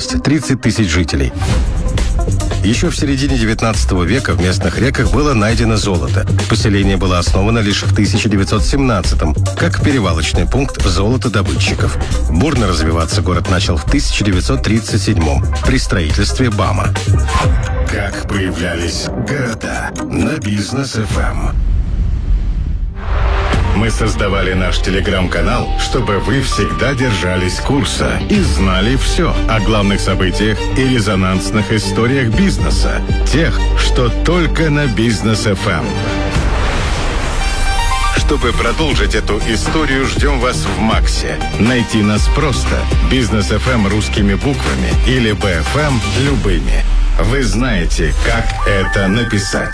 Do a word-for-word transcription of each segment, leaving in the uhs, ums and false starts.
Численность – тридцать тысяч жителей. Еще в середине девятнадцатого века в местных реках было найдено золото. Поселение было основано лишь в тысяча девятьсот семнадцатом, как перевалочный пункт золотодобытчиков. Бурно развиваться город начал в тысяча девятьсот тридцать седьмом при строительстве БАМа. Как появлялись города на Бизнес эф эм. Мы создавали наш телеграм-канал, чтобы вы всегда держались курса и знали все о главных событиях и резонансных историях бизнеса. Тех, что только на Бизнес эф эм. Чтобы продолжить эту историю, ждем вас в Максе. Найти нас просто. Бизнес эф эм русскими буквами или би эф эм любыми. Вы знаете, как это написать.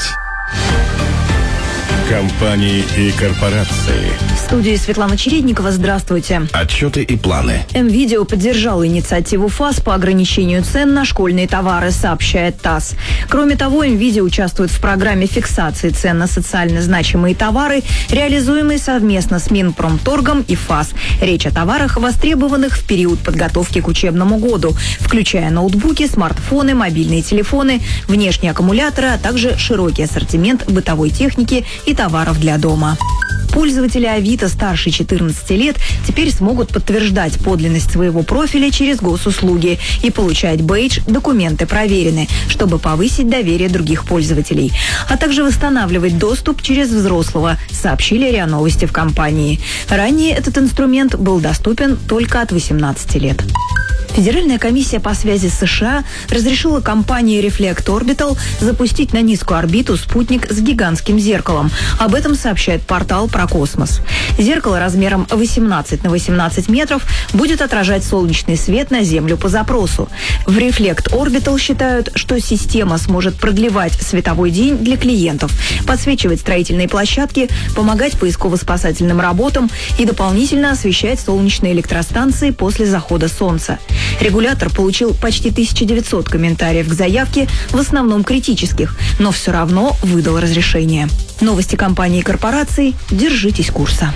Компании и корпорации. В студии Светлана Чередникова. Здравствуйте. Отчеты и планы. МВидео поддержал инициативу ФАС по ограничению цен на школьные товары, сообщает ТАСС. Кроме того, МВидео участвует в программе фиксации цен на социально значимые товары, реализуемые совместно с Минпромторгом и ФАС. Речь о товарах, востребованных в период подготовки к учебному году, включая ноутбуки, смартфоны, мобильные телефоны, внешние аккумуляторы, а также широкий ассортимент бытовой техники и товаров для дома. Пользователи Авито старше четырнадцати лет теперь смогут подтверждать подлинность своего профиля через госуслуги и получать бейдж «Документы проверены», чтобы повысить доверие других пользователей, а также восстанавливать доступ через взрослого, сообщили РИА Новости в компании. Ранее этот инструмент был доступен только от восемнадцати лет. Федеральная комиссия по связи с США разрешила компании Reflect Orbital запустить на низкую орбиту спутник с гигантским зеркалом. Об этом сообщает портал про космос. Зеркало размером восемнадцать на восемнадцать метров будет отражать солнечный свет на Землю по запросу. В Reflect Orbital считают, что система сможет продлевать световой день для клиентов, подсвечивать строительные площадки, помогать поисково-спасательным работам и дополнительно освещать солнечные электростанции после захода солнца. Регулятор получил почти тысяча девятьсот комментариев к заявке, в основном критических, но все равно выдал разрешение. Новости компании и корпораций. Держитесь курса.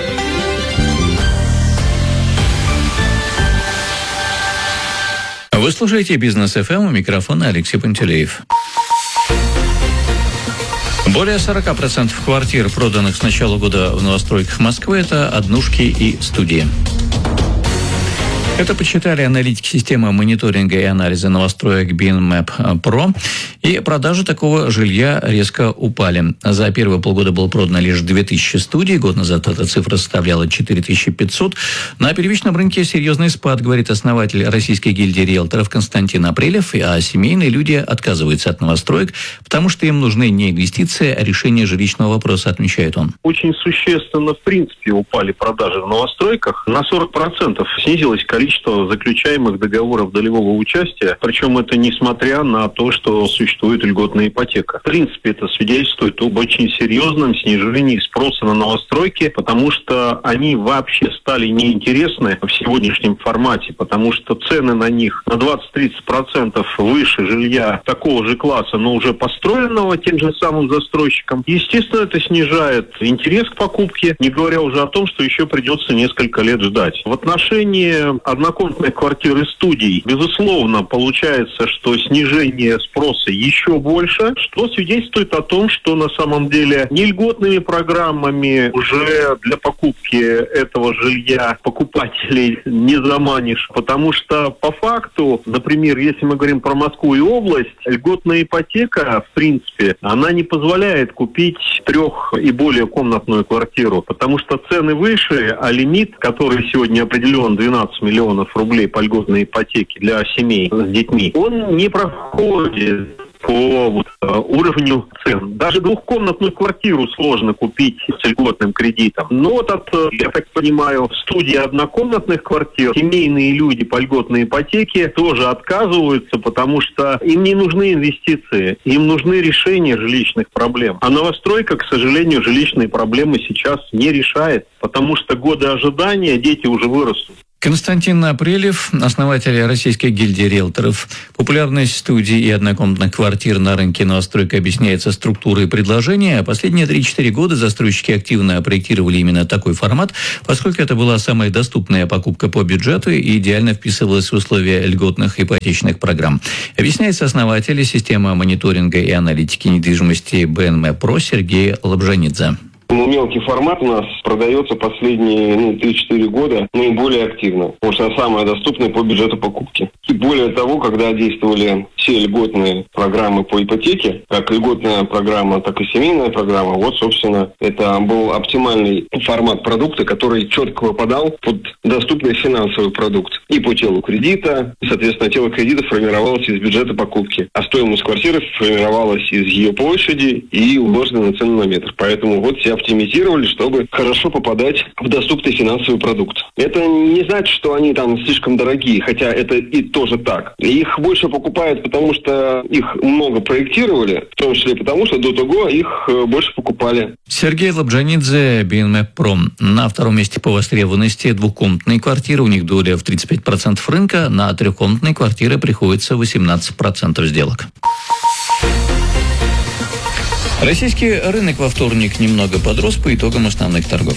Вы слушаете Бизнес эф эм, у микрофона Алексей Пантелеев. Более сорок процентов квартир, проданных с начала года в новостройках Москвы, это однушки и студии. Это подсчитали аналитики системы мониторинга и анализа новостроек BinMap Pro. И продажи такого жилья резко упали. За первые полгода было продано лишь две тысячи студий. Год назад эта цифра составляла четыре тысячи пятьсот. На первичном рынке серьезный спад, говорит основатель Российской гильдии риэлторов Константин Апрелев. А семейные люди отказываются от новостроек, потому что им нужны не инвестиции, а решение жилищного вопроса, отмечает он. Очень существенно, в принципе, упали продажи в новостройках. На сорок процентов снизилось количество заключаемых договоров долевого участия, причем это несмотря на то, что существует льготная ипотека. В принципе, это свидетельствует об очень серьезном снижении спроса на новостройки, потому что они вообще стали неинтересны в сегодняшнем формате, потому что цены на них на двадцать-тридцать процентов выше жилья такого же класса, но уже построенного тем же самым застройщиком. Естественно, это снижает интерес к покупке, не говоря уже о том, что еще придется несколько лет ждать. В отношении однокомнатных квартир и студий, безусловно, получается, что снижение спроса еще больше, что свидетельствует о том, что на самом деле не льготными программами уже для покупки этого жилья покупателей не заманишь, потому что по факту, например, если мы говорим про Москву и область, льготная ипотека, в принципе, она не позволяет купить трех и более комнатную квартиру, потому что цены выше, а лимит, который сегодня определен двенадцать миллионов рублей по льготной ипотеке для семей с детьми, он не проходит по вот, уровню цен. Даже двухкомнатную квартиру сложно купить с льготным кредитом. Но вот от, я так понимаю, студии однокомнатных квартир семейные люди по льготной ипотеке тоже отказываются, потому что им не нужны инвестиции, им нужны решения жилищных проблем. А новостройка, к сожалению, жилищные проблемы сейчас не решает, потому что годы ожидания, дети уже вырастут. Константин Апрелев, основатель Российской гильдии риэлторов. Популярность студий и однокомнатных квартир на рынке новостройка объясняется структурой предложения. Последние три-четыре года застройщики активно проектировали именно такой формат, поскольку это была самая доступная покупка по бюджету и идеально вписывалась в условия льготных ипотечных программ. Объясняется основатель системы мониторинга и аналитики недвижимости би эн эм Pro Сергей Лобжанидзе. Ну, мелкий формат у нас продается последние ну, три-четыре года наиболее активно, потому что самое доступное по бюджету покупки. И более того, когда действовали все льготные программы по ипотеке, как льготная программа, так и семейная программа, вот, собственно, это был оптимальный формат продукта, который четко попадал под доступный финансовый продукт. И по телу кредита, и, соответственно, тело кредита формировалось из бюджета покупки, а стоимость квартиры формировалась из ее площади и уложена на цену на метр. Поэтому вот все оптимизировали, чтобы хорошо попадать в доступный финансовый продукт. Это не значит, что они там слишком дорогие, хотя это и тоже так. Их больше покупают, потому что их много проектировали, в том числе потому, что до того их больше покупали. Сергей Лобжанидзе, би эн эм Pro. На втором месте по востребованности двухкомнатные квартиры. У них доля в тридцать пять процентов рынка. На трехкомнатные квартиры приходится восемнадцать процентов сделок. Российский рынок во вторник немного подрос по итогам основных торгов.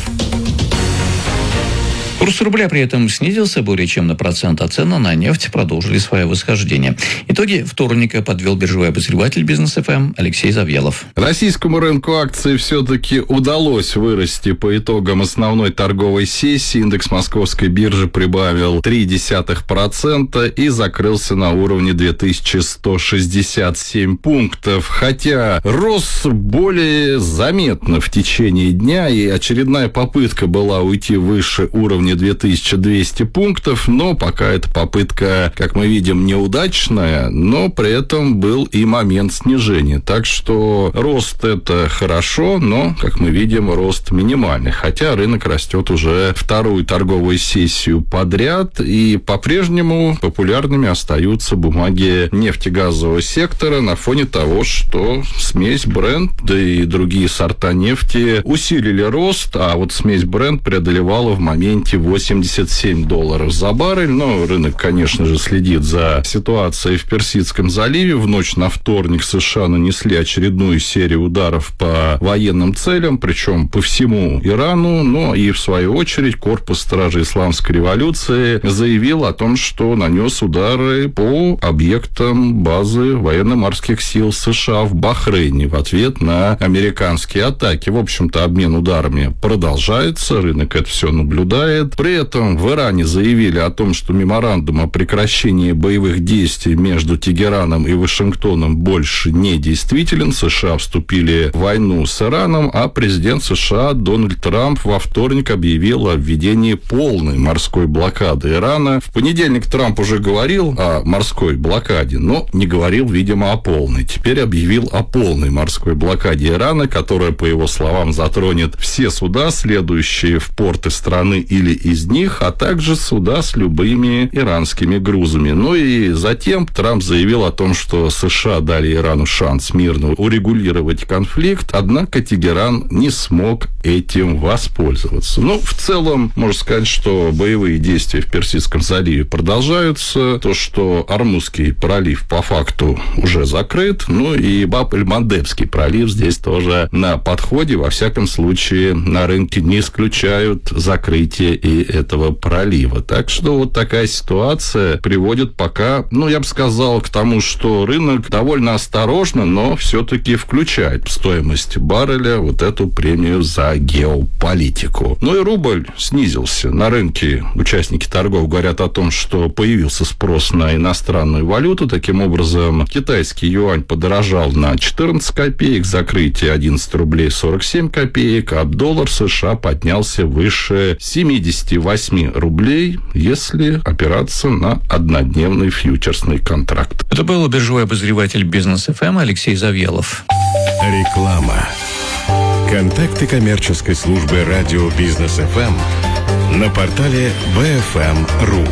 Курс рубля при этом снизился более чем на процент, а цены на нефть продолжили свое восхождение. Итоги вторника подвел биржевой обозреватель Бизнес эф эм Алексей Завьялов. Российскому рынку акций все-таки удалось вырасти по итогам основной торговой сессии. Индекс Московской биржи прибавил три десятых процента и закрылся на уровне две тысячи сто шестьдесят семь пунктов. Хотя рос более заметно в течение дня, и очередная попытка была уйти выше уровня две тысячи двести пунктов, но пока эта попытка, как мы видим, неудачная, но при этом был и момент снижения. Так что рост это хорошо, но, как мы видим, рост минимальный. Хотя рынок растет уже вторую торговую сессию подряд, и по-прежнему популярными остаются бумаги нефтегазового сектора на фоне того, что смесь Brent, да и другие сорта нефти усилили рост, а вот смесь Brent преодолевала в моменте восемьдесят семь долларов за баррель. Но рынок, конечно же, следит за ситуацией в Персидском заливе. В ночь на вторник США нанесли очередную серию ударов по военным целям, причем по всему Ирану. Но и, в свою очередь, корпус стражей исламской революции заявил о том, что нанес удары по объектам базы военно-морских сил США в Бахрейне в ответ на американские атаки. В общем-то, обмен ударами продолжается, рынок это все наблюдает. При этом в Иране заявили о том, что меморандум о прекращении боевых действий между Тегераном и Вашингтоном больше не действителен. США вступили в войну с Ираном, а президент США Дональд Трамп во вторник объявил о введении полной морской блокады Ирана. В понедельник Трамп уже говорил о морской блокаде, но не говорил, видимо, о полной. Теперь объявил о полной морской блокаде Ирана, которая, по его словам, затронет все суда, следующие в порты страны или из них, а также суда с любыми иранскими грузами. Ну и затем Трамп заявил о том, что США дали Ирану шанс мирно урегулировать конфликт, однако Тегеран не смог этим воспользоваться. Ну, в целом, можно сказать, что боевые действия в Персидском заливе продолжаются. То, что Ормузский пролив по факту уже закрыт, ну и Баб-эль-Мандебский пролив здесь тоже на подходе. Во всяком случае, на рынке не исключают закрытие и этого пролива. Так что вот такая ситуация приводит пока, ну, я бы сказал, к тому, что рынок довольно осторожно, но все-таки включает в стоимость барреля вот эту премию за геополитику. Ну и рубль снизился. На рынке участники торгов говорят о том, что появился спрос на иностранную валюту. Таким образом, китайский юань подорожал на четырнадцать копеек, закрытие одиннадцать рублей сорок семь копеек, а доллар США поднялся выше семьдесят восемь рублей, если опираться на однодневный фьючерсный контракт. Это был биржевой обозреватель Бизнес эф эм Алексей Завьялов. Реклама. Контакты коммерческой службы радио Бизнес эф эм на портале би эф эм точка ру.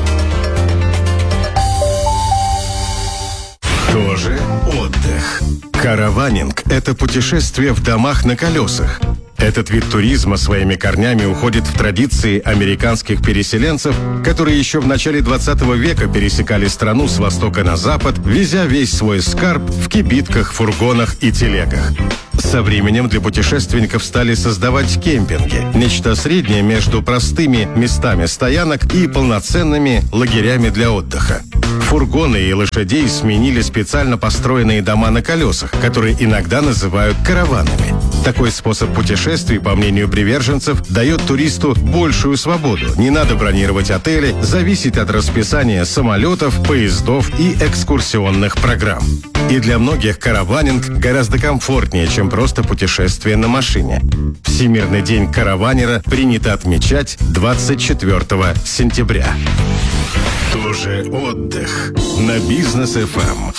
Тоже отдых. Караванинг – это путешествие в домах на колесах. Этот вид туризма своими корнями уходит в традиции американских переселенцев, которые еще в начале двадцатого века пересекали страну с востока на запад, везя весь свой скарб в кибитках, фургонах и телегах. Со временем для путешественников стали создавать кемпинги, нечто среднее между простыми местами стоянок и полноценными лагерями для отдыха. Фургоны и лошадей сменили специально построенные дома на колесах, которые иногда называют караванами. Такой способ путешествий, по мнению приверженцев, дает туристу большую свободу. Не надо бронировать отели, зависеть от расписания самолетов, поездов и экскурсионных программ. И для многих караванинг гораздо комфортнее, чем просто путешествие на машине. Всемирный день караванера принято отмечать двадцать четвёртого сентября. Тоже отдых на Бизнес эф эм.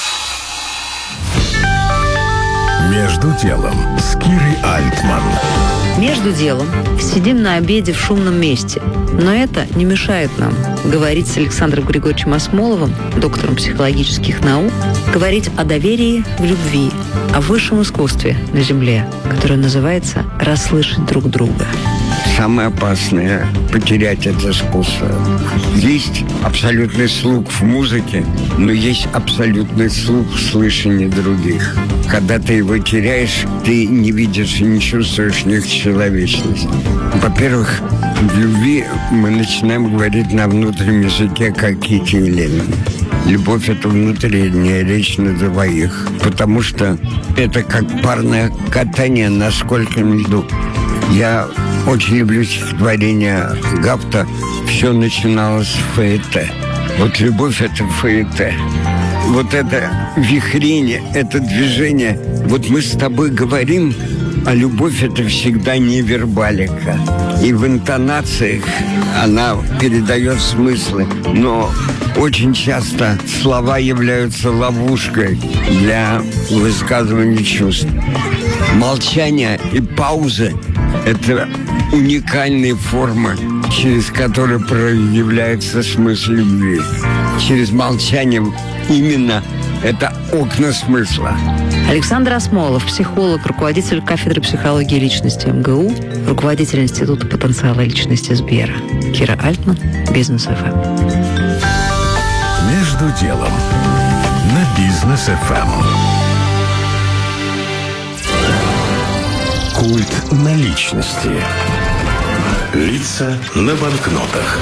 Между делом с Кирой Альтман. Между делом сидим на обеде в шумном месте. Но это не мешает нам говорить с Александром Григорьевичем Осмоловым, доктором психологических наук, говорить о доверии в любви, о высшем искусстве на Земле, которое называется «расслышать друг друга». Самое опасное – потерять это искусство. Есть абсолютный слух в музыке, но есть абсолютный слух в слышании других. Когда ты его теряешь, ты не видишь и не чувствуешь их человечность. Во-первых, в любви мы начинаем говорить на внутреннем языке, как Кити и Ленин. Любовь – это внутренняя речь на двоих, потому что это как парное катание на скользком льду. Я очень люблю стихотворение Гафта. Все начиналось с фаэте. Вот любовь – это фаэте. Вот это вихрение, это движение. Вот мы с тобой говорим, а любовь – это всегда не вербалика. И в интонациях она передает смыслы. Но очень часто слова являются ловушкой для высказывания чувств. Молчание и паузы – это уникальные формы, через которые проявляется смысл любви. Через молчание именно это окна смысла. Александр Осмолов, психолог, руководитель кафедры психологии личности эм гэ у, руководитель Института потенциала личности Сбера. Кира Альтман, Бизнес эф эм. Между делом на Бизнес эф эм. Культ наличности. Лица на банкнотах.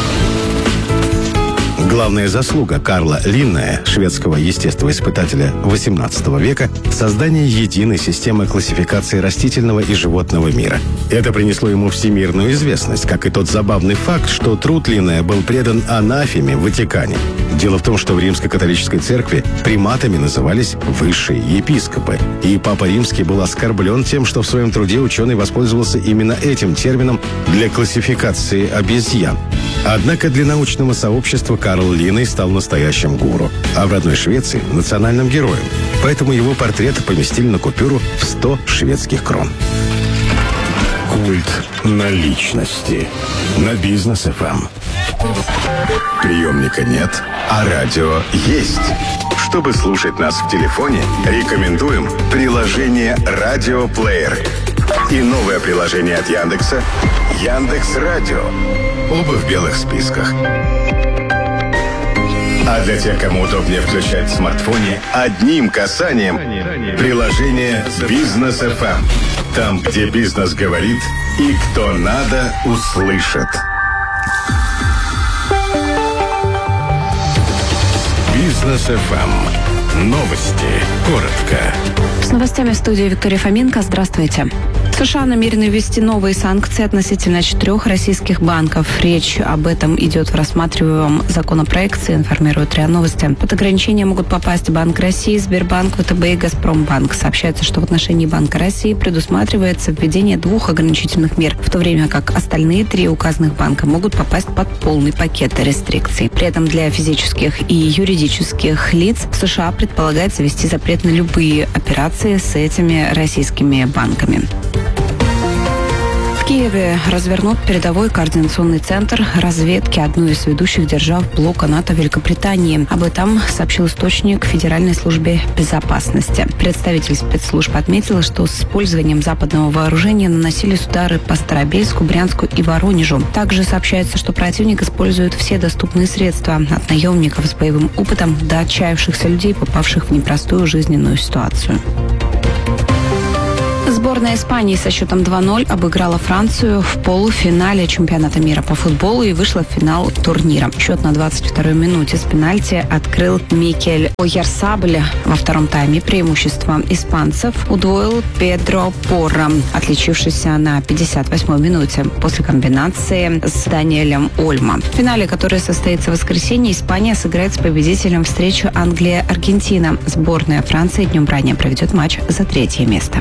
Главная заслуга Карла Линнея, шведского естествоиспытателя восемнадцатого века, создание единой системы классификации растительного и животного мира. Это принесло ему всемирную известность, как и тот забавный факт, что труд Линнея был предан анафеме в Ватикане. Дело в том, что в Римско-католической церкви приматами назывались высшие епископы, и Папа Римский был оскорблен тем, что в своем труде ученый воспользовался именно этим термином для классификации обезьян. Однако для научного сообщества Карл Линней стал настоящим гуру, а в родной Швеции – национальным героем. Поэтому его портрет поместили на купюру в сто шведских крон. Культ наличности на Бизнес эф эм. Приемника нет, а радио есть. Чтобы слушать нас в телефоне, рекомендуем приложение «Радиоплеер» и новое приложение от Яндекса «Яндекс.Радио». Оба в белых списках. А для тех, кому удобнее включать в смартфоне, одним касанием приложение «Бизнес эф эм». Там, где бизнес говорит и кто надо, услышит. Бизнес эф эм. Новости. Коротко. С новостями в студии Виктория Фоменко. Здравствуйте. США намерены ввести новые санкции относительно четырех российских банков. Речь об этом идет в рассматриваемом законопроекте, информирует РИА Новости. Под ограничения могут попасть Банк России, Сбербанк, вэ тэ бэ и Газпромбанк. Сообщается, что в отношении Банка России предусматривается введение двух ограничительных мер, в то время как остальные три указанных банка могут попасть под полный пакет рестрикций. При этом для физических и юридических лиц в США предполагается ввести запрет на любые операции с этими российскими банками. В Киеве развернут передовой координационный центр разведки одной из ведущих держав блока НАТО Великобритании. Об этом сообщил источник Федеральной службе безопасности. Представитель спецслужб отметил, что с использованием западного вооружения наносились удары по Старобельску, Брянску и Воронежу. Также сообщается, что противник использует все доступные средства, от наемников с боевым опытом до отчаявшихся людей, попавших в непростую жизненную ситуацию. Сборная Испании со счетом два ноль обыграла Францию в полуфинале чемпионата мира по футболу и вышла в финал турнира. Счет на двадцать второй минуте с пенальти открыл Микель Ойярсабель. Во втором тайме преимущество испанцев удвоил Педро Порро, отличившийся на пятьдесят восьмой минуте после комбинации с Даниэлем Ольмо. В финале, который состоится в воскресенье, Испания сыграет с победителем встречи Англия-Аргентина. Сборная Франции днем ранее проведет матч за третье место.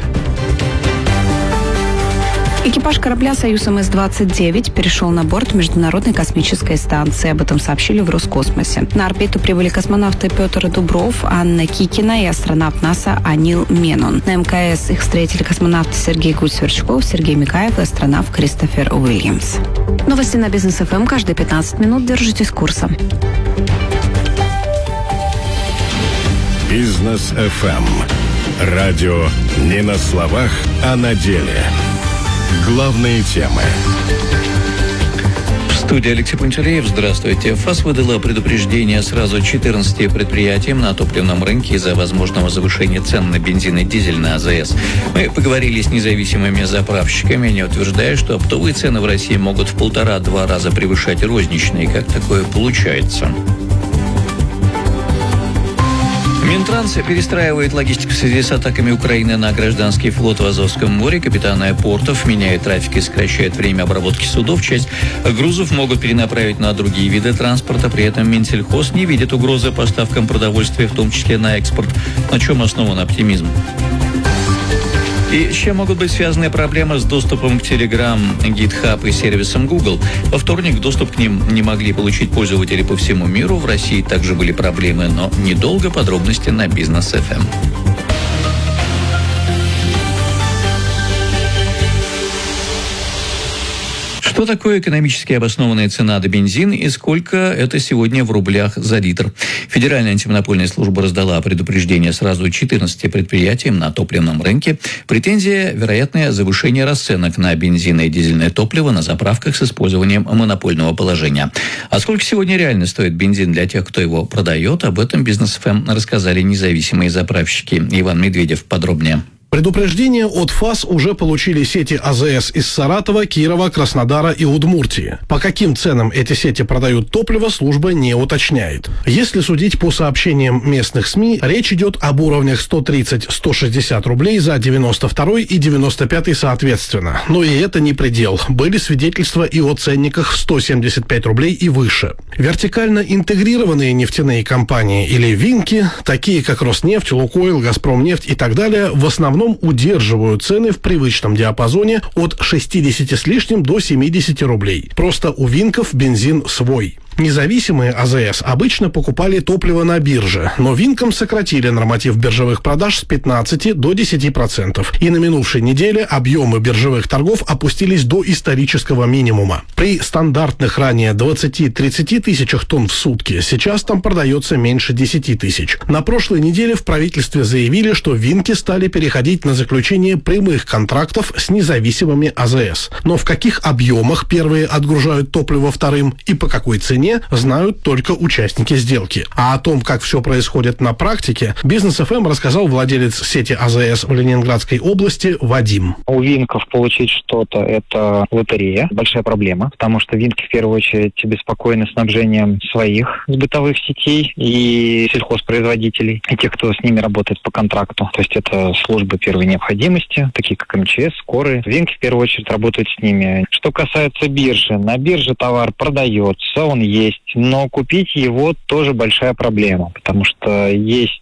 Экипаж корабля «Союз эм эс двадцать девять» перешел на борт Международной космической станции. Об этом сообщили в Роскосмосе. На орбиту прибыли космонавты Петр Дубров, Анна Кикина и астронавт НАСА Анил Менон. На эм ка эс их встретили космонавты Сергей Гусь-Сверчков, Сергей Микаев и астронавт Кристофер Уильямс. Новости на Бизнес эф эм каждые пятнадцать минут. Держитесь курса. Бизнес эф эм. Радио не на словах, а на деле. Главные темы. В студии Алексей Пантелеев. Здравствуйте. ФАС выдала предупреждение сразу четырнадцати предприятиям на топливном рынке из-за возможного завышения цен на бензин и дизель на АЗС. Мы поговорили с независимыми заправщиками. Они утверждают, что оптовые цены в России могут в полтора-два раза превышать розничные. Как такое получается? Минтранс перестраивает логистику в связи с атаками Украины на гражданский флот в Азовском море. Капитаны портов меняют трафик и сокращают время обработки судов. Часть грузов могут перенаправить на другие виды транспорта. При этом Минсельхоз не видит угрозы поставкам продовольствия, в том числе на экспорт. На чем основан оптимизм? И с чем могут быть связаны проблемы с доступом к Telegram, GitHub и сервисам Google? Во вторник доступ к ним не могли получить пользователи по всему миру. В России также были проблемы, но недолго. Подробности на Бизнес эф эм. Что такое экономически обоснованная цена на бензин и сколько это сегодня в рублях за литр? Федеральная антимонопольная служба раздала предупреждение сразу четырнадцати предприятиям на топливном рынке. Претензия – вероятное завышение расценок на бензин и дизельное топливо на заправках с использованием монопольного положения. А сколько сегодня реально стоит бензин для тех, кто его продает? Об этом Бизнес эф эм рассказали независимые заправщики. Иван Медведев подробнее. Предупреждение от ФАС уже получили сети АЗС из Саратова, Кирова, Краснодара и Удмуртии. По каким ценам эти сети продают топливо, служба не уточняет. Если судить по сообщениям местных СМИ, речь идет об уровнях сто тридцать - сто шестьдесят рублей за девяносто второй и девяносто пятый соответственно. Но и это не предел. Были свидетельства и о ценниках в сто семьдесят пять рублей и выше. Вертикально интегрированные нефтяные компании или винки, такие как Роснефть, Лукойл, Газпромнефть и так далее, в основном удерживают цены в привычном диапазоне от шестидесяти с лишним до семидесяти рублей. Просто у винков бензин свой. Независимые АЗС обычно покупали топливо на бирже, но винкам сократили норматив биржевых продаж с пятнадцати до десяти процентов. И на минувшей неделе объемы биржевых торгов опустились до исторического минимума. При стандартных ранее двадцати-тридцати тысячах тонн в сутки сейчас там продается меньше десяти тысяч. На прошлой неделе в правительстве заявили, что винки стали переходить на заключение прямых контрактов с независимыми АЗС. Но в каких объемах первые отгружают топливо вторым и по какой цене, знают только участники сделки. А о том, как все происходит на практике, Бизнес эф эм рассказал владелец сети АЗС в Ленинградской области Вадим. У винков получить что-то – это лотерея, большая проблема, потому что винки в первую очередь беспокоены снабжением своих бытовых сетей и сельхозпроизводителей, и тех, кто с ними работает по контракту. То есть это службы первой необходимости, такие как эм че эс, скорые. Винки в первую очередь работают с ними. Что касается биржи, на бирже товар продается, он есть, но купить его тоже большая проблема, потому что есть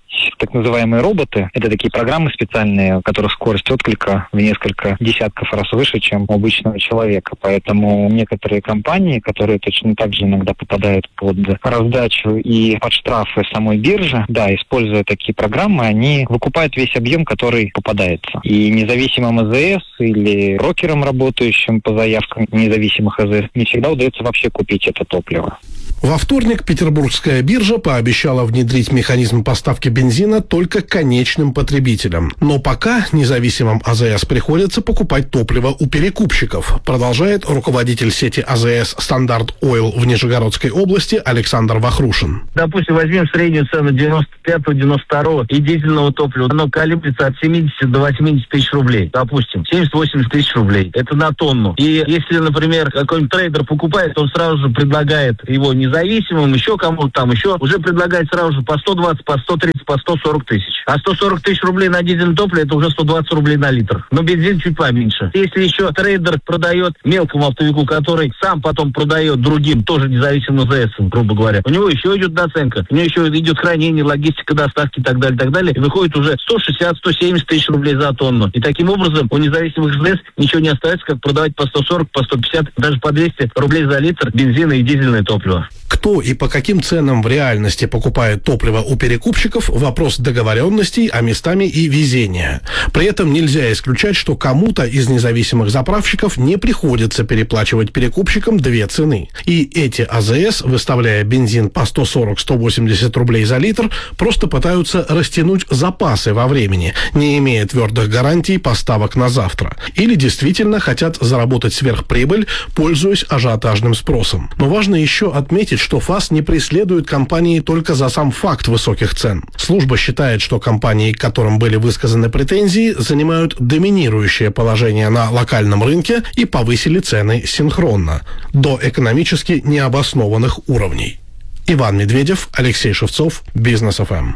так называемые роботы. Это такие программы специальные, у которых скорость отклика в несколько десятков раз выше, чем у обычного человека. Поэтому некоторые компании, которые точно так же иногда попадают под раздачу и под штрафы самой биржи, да, используя такие программы, они выкупают весь объем, который попадается. И независимым АЗС или брокерам, работающим по заявкам независимых АЗС, не всегда удается вообще купить это топливо. Во вторник Петербургская биржа пообещала внедрить механизм поставки бензина только конечным потребителям. Но пока независимым АЗС приходится покупать топливо у перекупщиков, продолжает руководитель сети АЗС «Стандарт Ойл» в Нижегородской области Александр Вахрушин. Допустим, возьмем среднюю цену девяносто пятого девяносто второго и дизельного топлива. Оно колеблется от семидесяти до восьмидесяти тысяч рублей. Допустим, семьдесят-восемьдесят тысяч рублей. Это на тонну. И если, например, какой-нибудь трейдер покупает, он сразу же предлагает его не зависимым, еще кому-то там, еще уже предлагает сразу же по сто двадцать, по сто тридцать, по сто сорок тысяч. А сто сорок тысяч рублей на дизельное топливо, это уже сто двадцать рублей на литр. Но бензин чуть поменьше. Если еще трейдер продает мелкому оптовику, который сам потом продает другим, тоже независимым АЗС, грубо говоря, у него еще идет наценка, у него еще идет хранение, логистика, доставки и так далее, так далее. И выходит уже сто шестьдесят - сто семьдесят тысяч рублей за тонну. И таким образом у независимых АЗС ничего не остается, как продавать по сто сорок, по сто пятьдесят, даже по двести рублей за литр бензина и дизельное топливо. Кто и по каким ценам в реальности покупает топливо у перекупщиков – вопрос договоренностей, а местами и везения. При этом нельзя исключать, что кому-то из независимых заправщиков не приходится переплачивать перекупщикам две цены. И эти АЗС, выставляя бензин по сто сорок - сто восемьдесят рублей за литр, просто пытаются растянуть запасы во времени, не имея твердых гарантий поставок на завтра. Или действительно хотят заработать сверхприбыль, пользуясь ажиотажным спросом. Но важно еще отметить, что ФАС не преследует компании только за сам факт высоких цен. Служба считает, что компании, к которым были высказаны претензии, занимают доминирующее положение на локальном рынке и повысили цены синхронно, до экономически необоснованных уровней. Иван Медведев, Алексей Шевцов, Бизнес эф эм.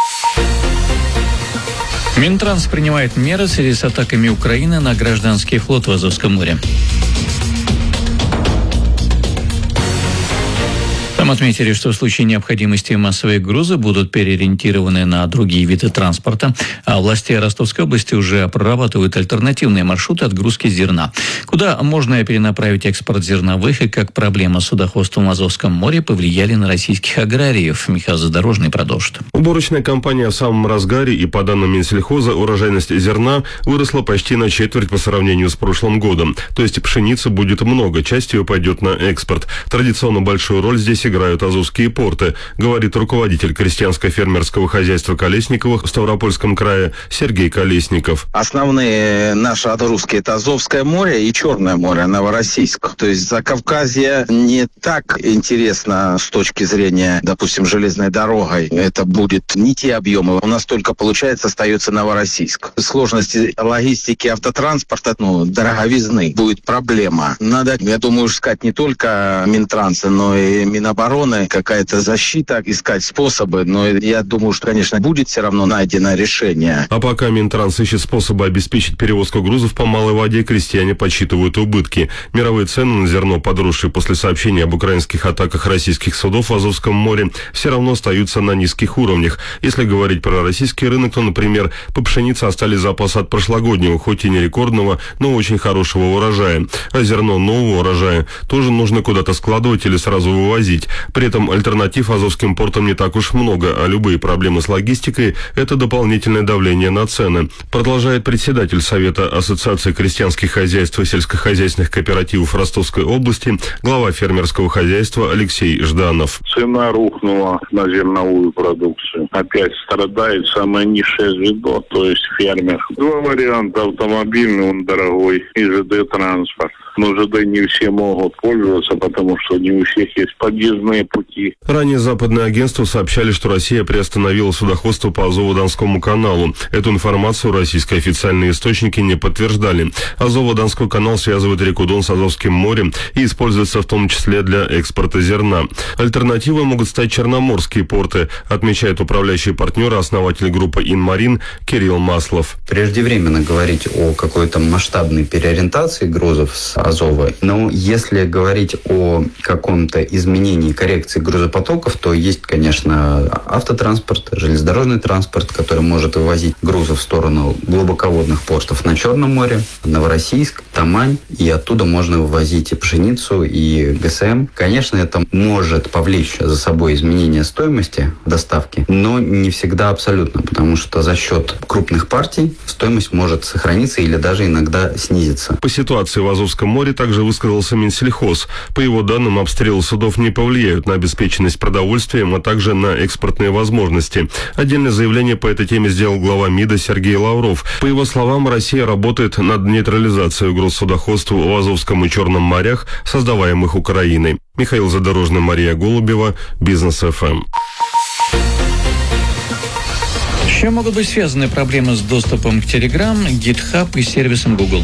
Минтранс принимает меры в связи с атаками Украины на гражданский флот в Азовском море. Там отметили, что в случае необходимости массовые грузы будут переориентированы на другие виды транспорта, а власти Ростовской области уже прорабатывают альтернативные маршруты отгрузки зерна. Куда можно перенаправить экспорт зерновых и как проблема с судоходством в Азовском море повлияли на российских аграриев. Михаил Задорожный продолжит. Уборочная кампания в самом разгаре, и по данным Минсельхоза, урожайность зерна выросла почти на четверть по сравнению с прошлым годом. То есть пшеницы будет много, часть ее пойдет на экспорт. Традиционно большую роль здесь играют азовские порты, говорит руководитель крестьянско-фермерского хозяйства Колесниковых в Ставропольском крае Сергей Колесников. Основные наши отгрузки — это Азовское море и Черное море, Новороссийск. То есть Закавказье не так интересно с точки зрения, допустим, железной дорогой. Это будет не те объемы. У нас только, получается, остается Новороссийск. Сложности логистики автотранспорта, ну, дороговизны, будет проблема. Надо, я думаю, искать не только Минтранса, но и Минобороны, какая-то защита, искать способы. Но я думаю, что, конечно, будет все равно найдено решение. А пока Минтранс ищет способы обеспечить перевозку грузов по малой воде, крестьяне подсчитывают убытки. Мировые цены на зерно, подросшие после сообщения об украинских атаках российских судов в Азовском море, все равно остаются на низких уровнях. Если говорить про российский рынок, то, например, по пшенице остались запасы от прошлогоднего, хоть и не рекордного, но очень хорошего урожая. А зерно нового урожая тоже нужно куда-то складывать или сразу вывозить. При этом альтернатив азовским портам не так уж много, а любые проблемы с логистикой – это дополнительное давление на цены. Продолжает председатель Совета Ассоциации крестьянских хозяйств и сельскохозяйственных кооперативов Ростовской области, глава фермерского хозяйства Алексей Жданов. Цена рухнула на зерновую продукцию. Опять страдает самое низшее звено, то есть фермер. Два варианта: автомобильный, он дорогой, и ЖД-транспорт. Но ЖД не все могут пользоваться, потому что не у всех есть подъездные пути. Ранее западные агентства сообщали, что Россия приостановила судоходство по Азово-Донскому каналу. Эту информацию российские официальные источники не подтверждали. Азово-Донской канал связывает реку Дон с Азовским морем и используется в том числе для экспорта зерна. Альтернативой могут стать черноморские порты, отмечает управляющий партнер и основатель группы «Инмарин» Кирилл Маслов. Преждевременно говорить о какой-то масштабной переориентации грузов с Азова. Но если говорить о каком-то изменении, коррекции грузопотоков, то есть, конечно, автотранспорт, железнодорожный транспорт, который может вывозить грузы в сторону глубоководных портов на Черном море, Новороссийск, Тамань, и оттуда можно вывозить и пшеницу, и ГСМ. Конечно, это может повлечь за собой изменение стоимости доставки, но не всегда абсолютно, потому что за счет крупных партий стоимость может сохраниться или даже иногда снизиться. По ситуации в Азовском море также высказался Минсельхоз. По его данным, обстрелы судов не повлияют на обеспеченность продовольствием, а также на экспортные возможности. Отдельное заявление по этой теме сделал глава МИДа Сергей Лавров. По его словам, Россия работает над нейтрализацией угроз судоходству в Азовском и Черном морях, создаваемых Украиной. Михаил Задорожный, Мария Голубева, Бизнес эф эм. С чем могут быть связаны проблемы с доступом к Telegram, GitHub и сервисам Google?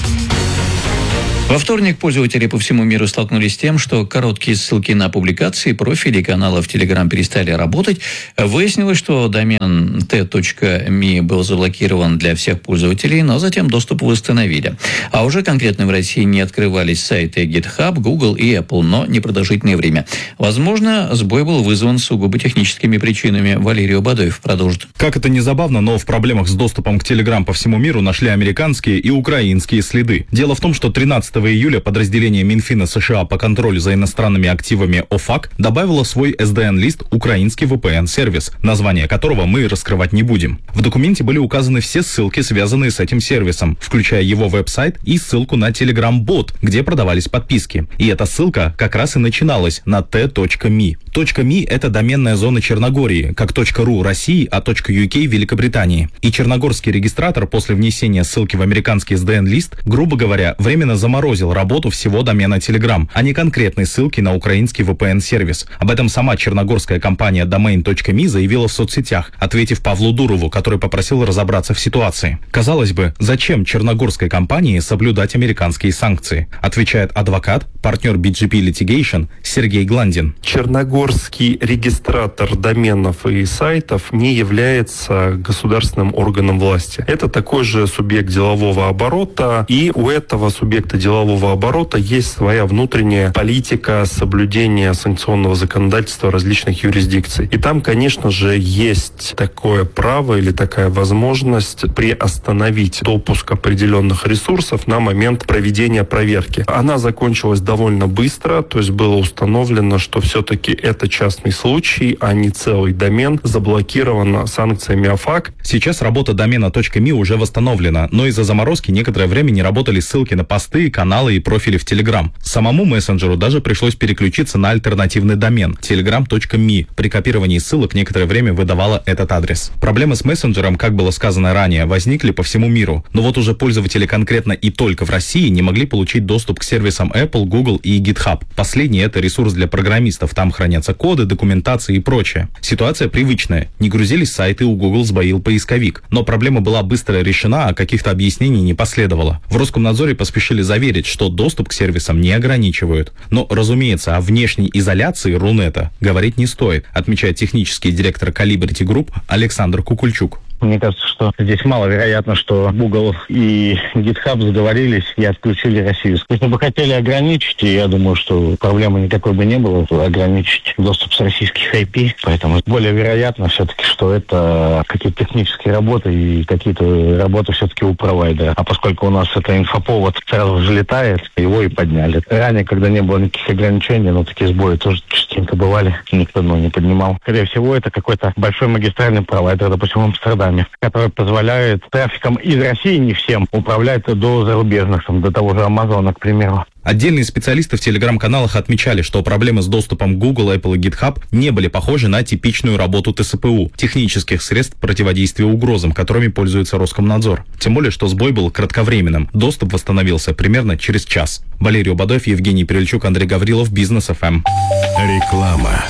Во вторник пользователи по всему миру столкнулись с тем, что короткие ссылки на публикации, профили каналов Telegram перестали работать. Выяснилось, что домен ти точка ми был заблокирован для всех пользователей, но затем доступ восстановили. А уже конкретно в России не открывались сайты GitHub, Google и Apple, но непродолжительное время. Возможно, сбой был вызван сугубо техническими причинами. Валерий Обадаев продолжит. Как это ни забавно, но в проблемах с доступом к Telegram по всему миру нашли американские и украинские следы. Дело в том, что тринадцатого июля подразделение Минфина США по контролю за иностранными активами ОФАК добавило в свой эс ди эн-лист украинский ви пи эн-сервис, название которого мы раскрывать не будем. В документе были указаны все ссылки, связанные с этим сервисом, включая его веб-сайт и ссылку на Telegram-бот, где продавались подписки. И эта ссылка как раз и начиналась на ти точка ми. .ми — это доменная зона Черногории, как .ру России, а .uk Великобритании. И черногорский регистратор после внесения ссылки в американский эс ди эн-лист, грубо говоря, временно заморозил работу всего домена Telegram, а не конкретной ссылки на украинский ви пи эн-сервис. Об этом сама черногорская компания domain точка ми заявила в соцсетях, ответив Павлу Дурову, который попросил разобраться в ситуации. Казалось бы, зачем черногорской компании соблюдать американские санкции? Отвечает адвокат, партнер би джи пи Litigation Сергей Гландин. Черногорский регистратор доменов и сайтов не является государственным органом власти. Это такой же субъект делового оборота, и у этого субъекта делового оборота есть своя внутренняя политика соблюдения санкционного законодательства различных юрисдикций. И там, конечно же, есть такое право или такая возможность приостановить допуск определенных ресурсов на момент проведения проверки. Она закончилась довольно быстро, то есть было установлено, что все-таки это частный случай, а не целый домен, заблокирован санкциями ОФАК. Сейчас работа домена .ми уже восстановлена, но из-за заморозки некоторое время не работали ссылки на посты, каналы и профили в Telegram. Самому мессенджеру даже пришлось переключиться на альтернативный домен telegram точка ми. При копировании ссылок некоторое время выдавала этот адрес. Проблемы с мессенджером, как было сказано ранее, возникли по всему миру. Но вот уже пользователи конкретно и только в России не могли получить доступ к сервисам Apple, Google и GitHub. Последний — это ресурс для программистов. Там хранятся коды, документация и прочее. Ситуация привычная. Не грузились сайты, у Google сбоил поисковик. Но проблема была быстро решена, а каких-то объяснений не последовало. В Роскомнадзоре поспешили заверить, что доступ к сервисам не ограничивают. Но, разумеется, о внешней изоляции Рунета говорить не стоит, отмечает технический директор Calibrity Group Александр Кукульчук. Мне кажется, что здесь маловероятно, что Google и GitHub сговорились и отключили Россию. Если бы хотели ограничить, и я думаю, что проблемы никакой бы не было, ограничить доступ с российских ай пи. Поэтому более вероятно все-таки, что это какие-то технические работы и какие-то работы все-таки у провайдера. А поскольку у нас это инфоповод сразу же летает, его и подняли. Ранее, когда не было никаких ограничений, но такие сбои тоже частенько бывали, никто ну, не поднимал. Скорее всего, это какой-то большой магистральный провайдер, допустим, в Амстердаме, который позволяет трафиком из России, не всем, управлять до зарубежных, там, до того же Амазона, к примеру. Отдельные специалисты в телеграм-каналах отмечали, что проблемы с доступом Google, Apple и GitHub не были похожи на типичную работу тэ эс пэ у, технических средств противодействия угрозам, которыми пользуется Роскомнадзор. Тем более, что сбой был кратковременным. Доступ восстановился примерно через час. Валерий Обадаев, Евгений Перельчук, Андрей Гаврилов, Бизнес эф эм. Реклама.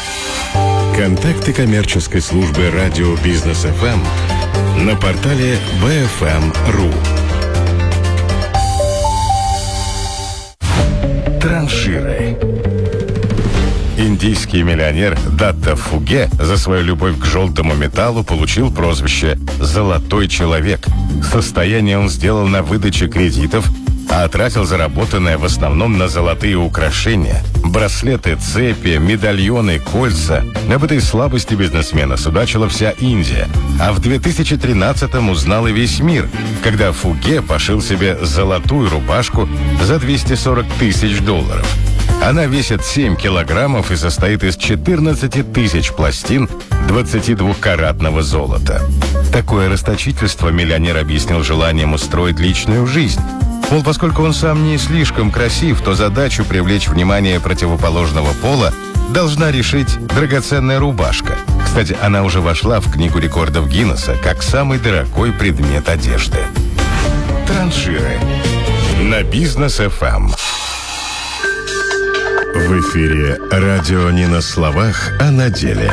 Контакты коммерческой службы радио Бизнес эф эм на портале би эф эм точка ру. Транширы. Индийский миллионер Датта Фуге за свою любовь к желтому металлу получил прозвище «Золотой человек». Состояние он сделал на выдаче кредитов, а тратил заработанное в основном на золотые украшения, браслеты, цепи, медальоны, кольца. Об этой слабости бизнесмена судачила вся Индия, а в две тысячи тринадцатом узнал и весь мир, когда Фуге пошил себе золотую рубашку за двести сорок тысяч долларов. Она весит семь килограммов и состоит из четырнадцати тысяч пластин двадцатидвухкаратного золота. Такое расточительство миллионер объяснил желанием устроить личную жизнь. Мол, поскольку он сам не слишком красив, то задачу привлечь внимание противоположного пола должна решить драгоценная рубашка. Кстати, она уже вошла в книгу рекордов Гиннесса как самый дорогой предмет одежды. Транширы на Бизнес эф эм. В эфире радио не на словах, а на деле.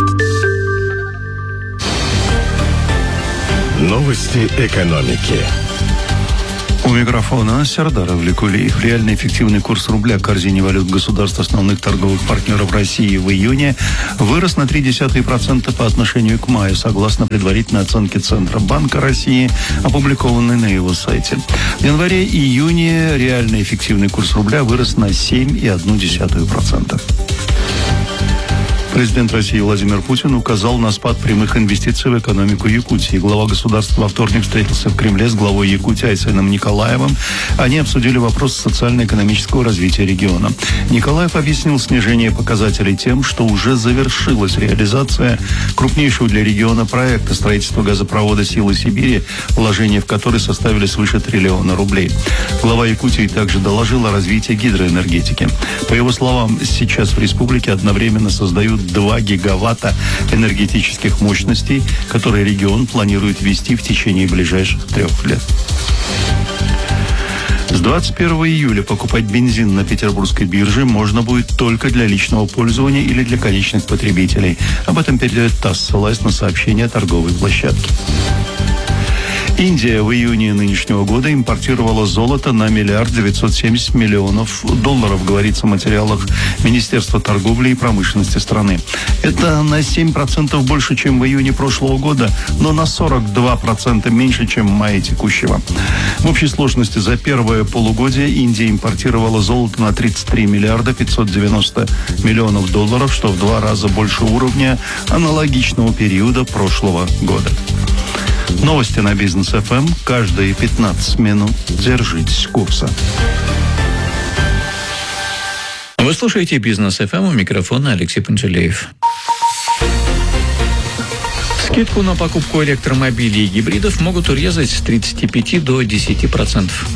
Новости экономики. У микрофона Сердар Авликулиев. Реальный эффективный курс рубля к корзине валют государств основных торговых партнеров России в июне вырос на ноль целых три десятых процента по отношению к маю, согласно предварительной оценке Центробанка России, опубликованной на его сайте. В январе-июне реальный эффективный курс рубля вырос на семь целых одну десятую процента. Президент России Владимир Путин указал на спад прямых инвестиций в экономику Якутии. Глава государства во вторник встретился в Кремле с главой Якутии Айсеном Николаевым. Они обсудили вопрос социально-экономического развития региона. Николаев объяснил снижение показателей тем, что уже завершилась реализация крупнейшего для региона проекта строительства газопровода «Силы Сибири», вложения в который составили свыше триллиона рублей. Глава Якутии также доложил о развитии гидроэнергетики. По его словам, сейчас в республике одновременно создают два гигаватта энергетических мощностей, которые регион планирует ввести в течение ближайших трех лет. С двадцать первого июля покупать бензин на петербургской бирже можно будет только для личного пользования или для конечных потребителей. Об этом передает ТАСС, ссылаясь на сообщение торговой площадки. Индия в июне нынешнего года импортировала золото на миллиард девятьсот семьдесят миллионов долларов, говорится в материалах Министерства торговли и промышленности страны. Это на семь процентов больше, чем в июне прошлого года, но на сорок два процента меньше, чем в мае текущего. В общей сложности за первое полугодие Индия импортировала золото на тридцать три миллиарда пятьсот девяносто миллионов долларов, что в два раза больше уровня аналогичного периода прошлого года. Новости на Бизнес эф эм каждые пятнадцать минут. Держитесь курса. Вы слушаете Бизнес эф эм, у микрофона Алексей Пантелеев. Скидку на покупку электромобилей и гибридов могут урезать с тридцати пяти до десяти процентов.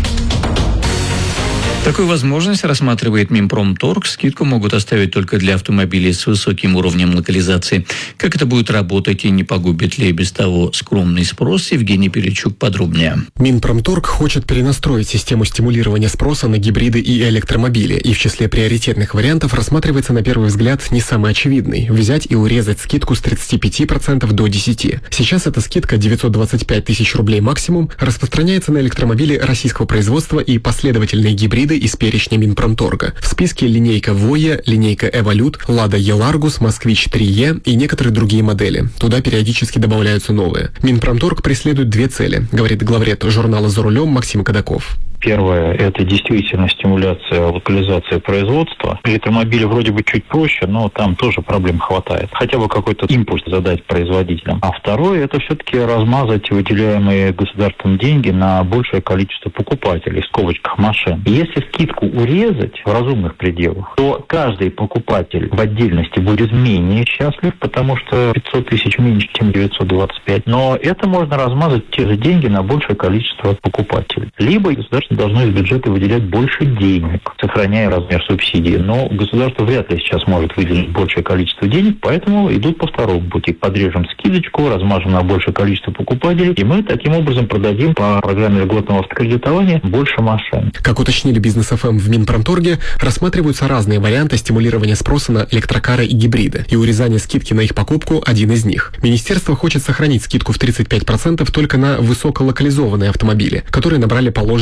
Такую возможность рассматривает Минпромторг. Скидку могут оставить только для автомобилей с высоким уровнем локализации. Как это будет работать и не погубит ли без того скромный спрос, Евгений Перечук подробнее. Минпромторг хочет перенастроить систему стимулирования спроса на гибриды и электромобили. И в числе приоритетных вариантов рассматривается на первый взгляд не самый очевидный – взять и урезать скидку с тридцати пяти процентов до десяти процентов. Сейчас эта скидка девятьсот двадцать пять тысяч рублей максимум распространяется на электромобили российского производства и последовательные гибриды из перечня Минпромторга. В списке линейка Voya, линейка Evolute, Lada E-Largus, Москвич три е и некоторые другие модели. Туда периодически добавляются новые. Минпромторг преследует две цели, говорит главред журнала «За рулем» Максим Кадаков. Первое – это действительно стимуляция локализации производства. Электромобили вроде бы чуть проще, но там тоже проблем хватает. Хотя бы какой-то импульс задать производителям. А второе – это все-таки размазать выделяемые государством деньги на большее количество покупателей, в скобочках машин. Если скидку урезать в разумных пределах, то каждый покупатель в отдельности будет менее счастлив, потому что пятьсот тысяч меньше, чем девятьсот двадцать пять. Но это можно размазать те же деньги на большее количество покупателей. Либо государство должно из бюджета выделять больше денег, сохраняя размер субсидии. Но государство вряд ли сейчас может выделить большее количество денег, поэтому идут по второму пути. Подрежем скидочку, размажем на большее количество покупателей, и мы таким образом продадим по программе льготного автокредитования больше машин. Как уточнили Бизнес эф эм в Минпромторге, рассматриваются разные варианты стимулирования спроса на электрокары и гибриды, и урезание скидки на их покупку – один из них. Министерство хочет сохранить скидку в тридцать пять процентов только на высоколокализованные автомобили, которые набрали положенное число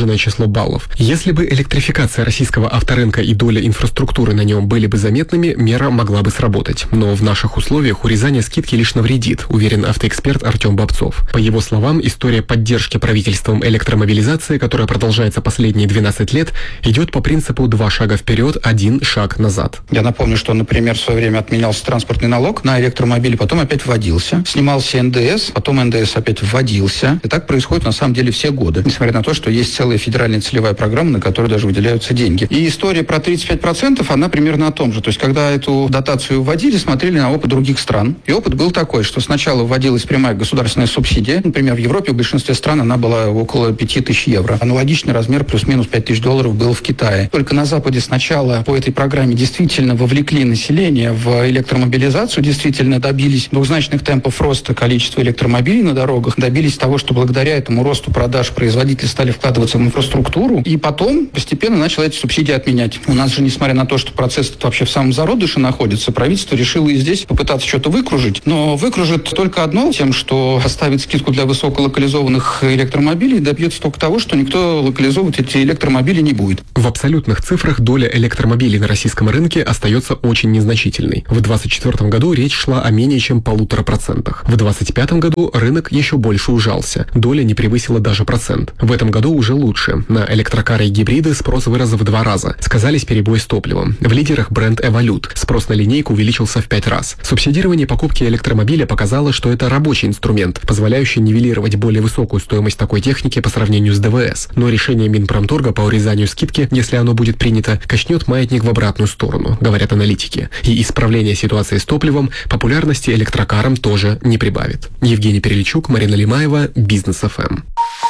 число баллов. Если бы электрификация российского авторынка и доля инфраструктуры на нем были бы заметными, мера могла бы сработать. Но в наших условиях урезание скидки лишь навредит, уверен автоэксперт Артем Бобцов. По его словам, история поддержки правительством электромобилизации, которая продолжается последние двенадцать лет, идет по принципу два шага вперед, один шаг назад. Я напомню, что, например, в свое время отменялся транспортный налог на электромобили, потом опять вводился. Снимался эн дэ эс, потом эн дэ эс опять вводился. И так происходит на самом деле все годы. Несмотря на то, что есть целая федеральная целевая программа, на которую даже выделяются деньги. И история про тридцать пять процентов, она примерно о том же. То есть, когда эту дотацию вводили, смотрели на опыт других стран. И опыт был такой, что сначала вводилась прямая государственная субсидия. Например, в Европе в большинстве стран она была около пяти тысяч евро. Аналогичный размер плюс-минус пять тысяч долларов был в Китае. Только на Западе сначала по этой программе действительно вовлекли население в электромобилизацию, действительно добились двухзначных темпов роста количества электромобилей на дорогах, добились того, что благодаря этому росту продаж производители стали вкладываться в инфраструктуру, и потом постепенно начали эти субсидии отменять. У нас же, несмотря на то, что процесс этот вообще в самом зародыше находится, правительство решило и здесь попытаться что-то выкружить, но выкружит только одно, тем, что оставит скидку для высоколокализованных электромобилей, добьется только того, что никто локализовывать эти электромобили не будет. В абсолютных цифрах доля электромобилей на российском рынке остается очень незначительной. В двадцать четвёртом году речь шла о менее чем полутора процентах. В двадцать пятом году рынок еще больше ужался. Доля не превысила даже процент. В этом году уже лучше. На электрокары и гибриды спрос вырос в два раза. Сказались перебои с топливом. В лидерах бренд Evolute. Спрос на линейку увеличился в пять раз. Субсидирование покупки электромобиля показало, что это рабочий инструмент, позволяющий нивелировать более высокую стоимость такой техники по сравнению с дэ вэ эс. Но решение Минпромторга по урезанию скидки, если оно будет принято, качнет маятник в обратную сторону, говорят аналитики. И исправление ситуации с топливом популярности электрокарам тоже не прибавит. Евгений Переличук, Марина Лимаева, Бизнес эф эм.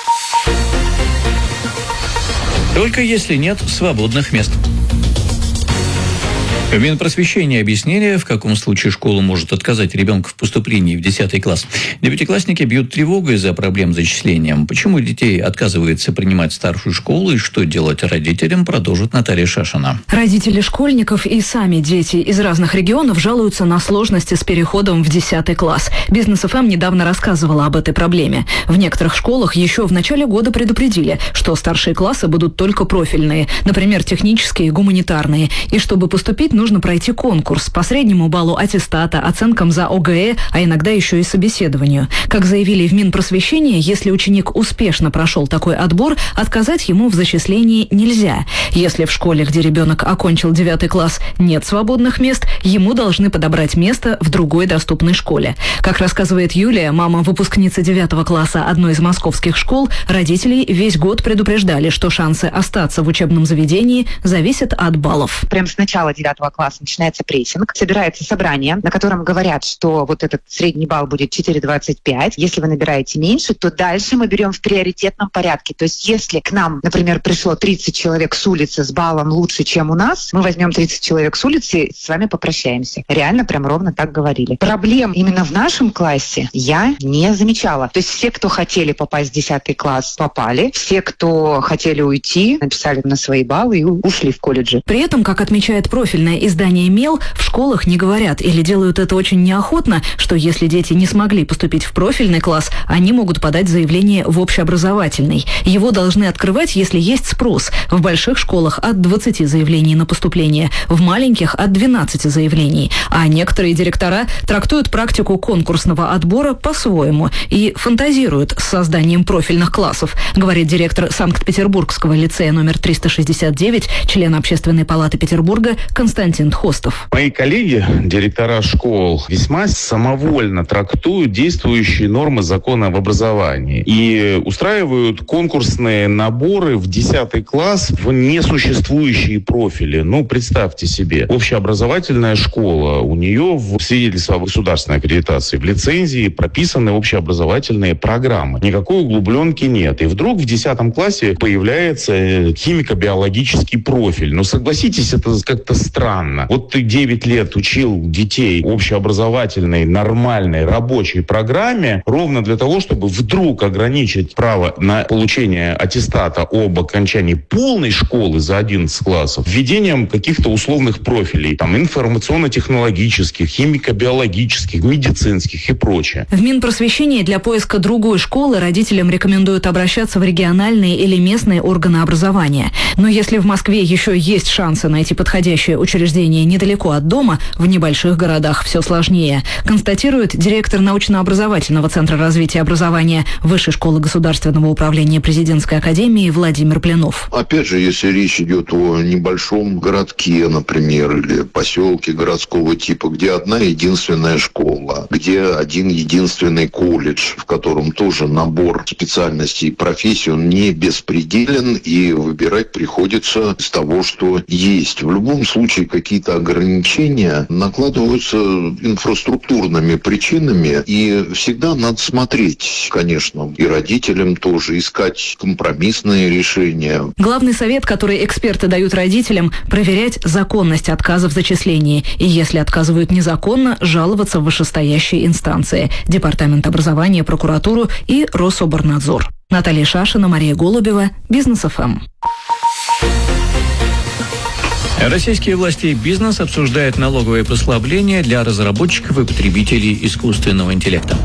Только если нет свободных мест. В Минпросвещении объяснили, в каком случае школа может отказать ребенку в поступлении в десятый класс. Девятиклассники бьют тревогу из-за проблем с зачислением. Почему детей отказывается принимать старшую школу и что делать родителям, продолжит Наталья Шашина. Родители школьников и сами дети из разных регионов жалуются на сложности с переходом в десятый класс. Бизнес эф эм недавно рассказывала об этой проблеме. В некоторых школах еще в начале года предупредили, что старшие классы будут только профильные, например, технические и гуманитарные. И чтобы поступить, нужно пройти конкурс по среднему баллу аттестата, оценкам за о гэ э, а иногда еще и собеседованию. Как заявили в Минпросвещении, если ученик успешно прошел такой отбор, отказать ему в зачислении нельзя. Если в школе, где ребенок окончил девятый класс, нет свободных мест, ему должны подобрать место в другой доступной школе. Как рассказывает Юлия, мама выпускницы девятого класса одной из московских школ, родителей весь год предупреждали, что шансы остаться в учебном заведении зависят от баллов. Прям с начала девятого класса начинается прессинг, собирается собрание, на котором говорят, что вот этот средний балл будет четыре двадцать пять. Если вы набираете меньше, то дальше мы берем в приоритетном порядке. То есть если к нам, например, пришло тридцать человек с улицы с баллом лучше, чем у нас, мы возьмем тридцать человек с улицы и с вами попрощаемся. Реально прям ровно так говорили. Проблем именно в нашем классе я не замечала. То есть все, кто хотели попасть в десятый класс, попали. Все, кто хотели уйти, написали на свои баллы и ушли в колледжи. При этом, как отмечает профильное издание «Мел», в школах не говорят или делают это очень неохотно, что если дети не смогли поступить в профильный класс, они могут подать заявление в общеобразовательный. Его должны открывать, если есть спрос. В больших школах от двадцати заявлений на поступление, в маленьких от двенадцати заявлений. А некоторые директора трактуют практику конкурсного отбора по-своему и фантазируют с созданием профильных классов, говорит директор Санкт-Петербургского лицея номер триста шестьдесят девять, член Общественной палаты Петербурга Константин Хостов. Мои коллеги, директора школ, весьма самовольно трактуют действующие нормы закона об образовании и устраивают конкурсные наборы в десятый класс в несуществующие профили. Ну, представьте себе, общеобразовательная школа, у нее в свидетельстве о государственной аккредитации, в лицензии прописаны общеобразовательные программы. Никакой углубленки нет. И вдруг в десятом классе появляется химико-биологический профиль. Ну, согласитесь, это как-то странно. странно. Вот ты девять лет учил детей общеобразовательной, нормальной, рабочей программе ровно для того, чтобы вдруг ограничить право на получение аттестата об окончании полной школы за одиннадцать классов введением каких-то условных профилей, там, информационно-технологических, химико-биологических, медицинских и прочее. В Минпросвещении для поиска другой школы родителям рекомендуют обращаться в региональные или местные органы образования. Но если в Москве еще есть шансы найти подходящее учреждение недалеко от дома, в небольших городах все сложнее, констатирует директор научно-образовательного центра развития образования Высшей школы государственного управления президентской академии Владимир Пленов. Опять же, если речь идет о небольшом городке, например, или поселке городского типа, где одна единственная школа, где один единственный колледж, в котором тоже набор специальностей и профессий, он не беспределен, и выбирать приходится из того, что есть. В любом случае, какие-то ограничения накладываются инфраструктурными причинами, и всегда надо смотреть, конечно, и родителям тоже искать компромиссные решения. Главный совет, который эксперты дают родителям – проверять законность отказа в зачислении. И если отказывают незаконно, жаловаться в вышестоящие инстанции – Департамент образования, прокуратуру и Рособорнадзор. Наталья Шашина, Мария Голубева, Бизнес эф эм. Российские власти и бизнес обсуждают налоговые послабления для разработчиков и потребителей искусственного интеллекта.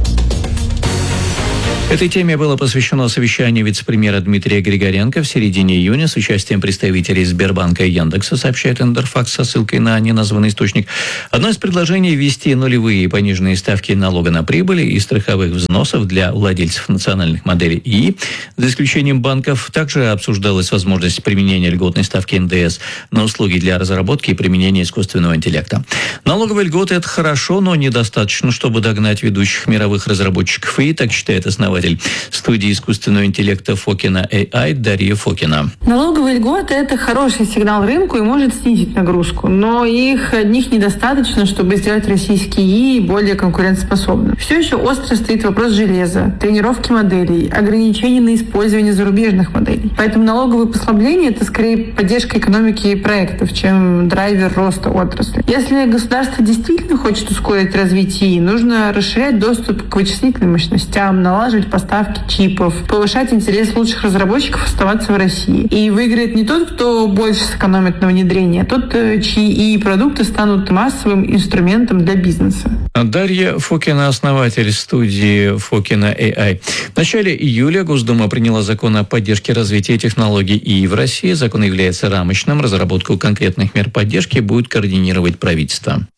Этой теме было посвящено совещание вице-премьера Дмитрия Григоренко в середине июня с участием представителей Сбербанка и Яндекса, сообщает Интерфакс со ссылкой на неназванный источник. Одно из предложений – ввести нулевые и пониженные ставки налога на прибыль и страховых взносов для владельцев национальных моделей ИИ. За исключением банков также обсуждалась возможность применения льготной ставки эн дэ эс на услуги для разработки и применения искусственного интеллекта. Налоговые льготы – это хорошо, но недостаточно, чтобы догнать ведущих мировых разработчиков ИИ, так считает основатель студии искусственного интеллекта Фокина эй ай Дарья Фокина. Налоговые льготы – это хороший сигнал рынку и может снизить нагрузку, но их одних недостаточно, чтобы сделать российский ИИ более конкурентоспособным. Все еще остро стоит вопрос железа, тренировки моделей, ограничений на использование зарубежных моделей. Поэтому налоговые послабления – это скорее поддержка экономики и проектов, чем драйвер роста отрасли. Если государство действительно хочет ускорить развитие ИИ, нужно расширять доступ к вычислительным мощностям, налаживать поставки чипов, повышать интерес лучших разработчиков оставаться в России. И выиграет не тот, кто больше сэкономит на внедрении, а тот, чьи и продукты станут массовым инструментом для бизнеса. Дарья Фокина, основатель студии Фокина эй ай. В начале июля Госдума приняла закон о поддержке развития технологий ИИ в России. Закон является рамочным. Разработку конкретных мер поддержки будет координировать правительство.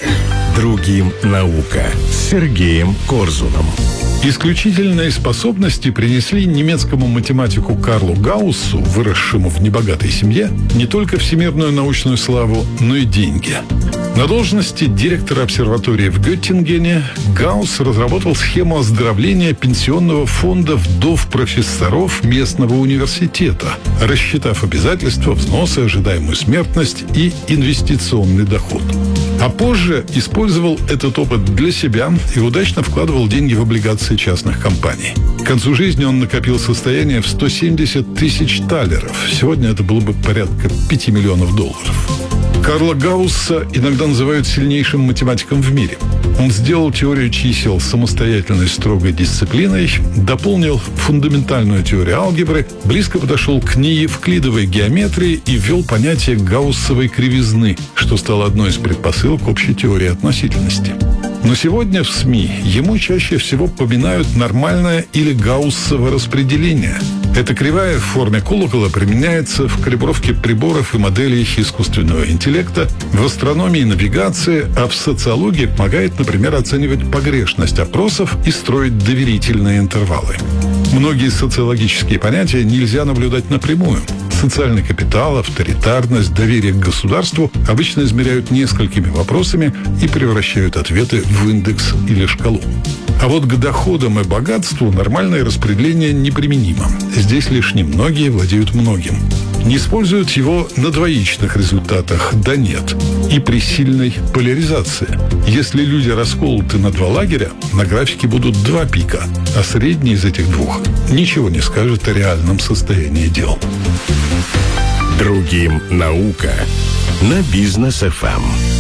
Другим наука с Сергеем Корзуном. Исключительные способности принесли немецкому математику Карлу Гауссу, выросшему в небогатой семье, не только всемирную научную славу, но и деньги. На должности директора обсерватории в Геттингене Гаусс разработал схему оздоровления пенсионного фонда вдов профессоров местного университета, рассчитав обязательства, взносы, ожидаемую смертность и инвестиционный доход. А позже использовал этот опыт для себя и удачно вкладывал деньги в облигации частных компаний. К концу жизни он накопил состояние в сто семьдесят тысяч талеров. Сегодня это было бы порядка пяти миллионов долларов. Карла Гаусса иногда называют сильнейшим математиком в мире. Он сделал теорию чисел самостоятельной строгой дисциплиной, дополнил фундаментальную теорию алгебры, близко подошел к неевклидовой геометрии и ввел понятие гауссовой кривизны, что стало одной из предпосылок общей теории относительности. Но сегодня в СМИ ему чаще всего поминают нормальное или гауссово распределение. Эта кривая в форме колокола применяется в калибровке приборов и моделей искусственного интеллекта, в астрономии и навигации, а в социологии помогает, например, оценивать погрешность опросов и строить доверительные интервалы. Многие социологические понятия нельзя наблюдать напрямую. Социальный капитал, авторитарность, доверие к государству обычно измеряют несколькими вопросами и превращают ответы в индекс или шкалу. А вот к доходам и богатству нормальное распределение неприменимо. Здесь лишь немногие владеют многим. Не используют его на двоичных результатах, да нет. И при сильной поляризации. Если люди расколоты на два лагеря, на графике будут два пика, а средний из этих двух ничего не скажет о реальном состоянии дел. Другим наука на Бизнес эф эм.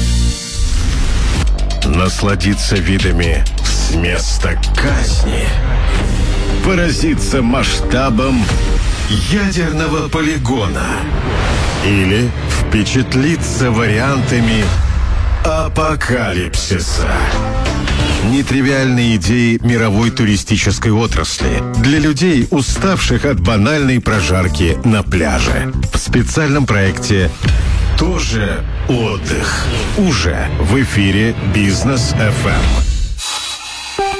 Насладиться видами с места казни. Поразиться масштабом ядерного полигона. Или впечатлиться вариантами апокалипсиса. Нетривиальные идеи мировой туристической отрасли для людей, уставших от банальной прожарки на пляже. В специальном проекте «Тоже отдых». Уже в эфире Бизнес эф эм.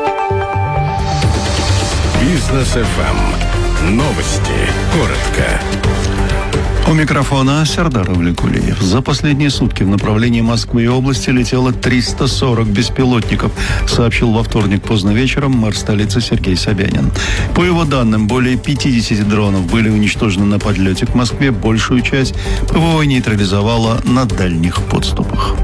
Бизнес эф эм. Новости. Коротко. У микрофона Сердар Авликулиев. За последние сутки в направлении Москвы и области летело триста сорок беспилотников, сообщил во вторник поздно вечером мэр столицы Сергей Собянин. По его данным, более пятьдесят дронов были уничтожены на подлете к Москве. Большую часть ПВО нейтрализовало на дальних подступах.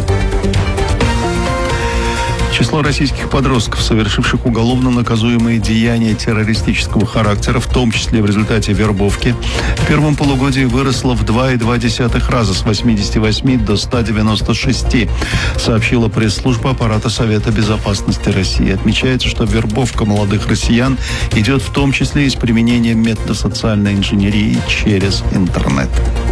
Число российских подростков, совершивших уголовно наказуемые деяния террористического характера, в том числе в результате вербовки, в первом полугодии выросло в два целых две десятых раза, с восьмидесяти восьми до ста девяноста шести, сообщила пресс-служба аппарата Совета Безопасности России. Отмечается, что вербовка молодых россиян идет в том числе и с применением методов социальной инженерии через интернет.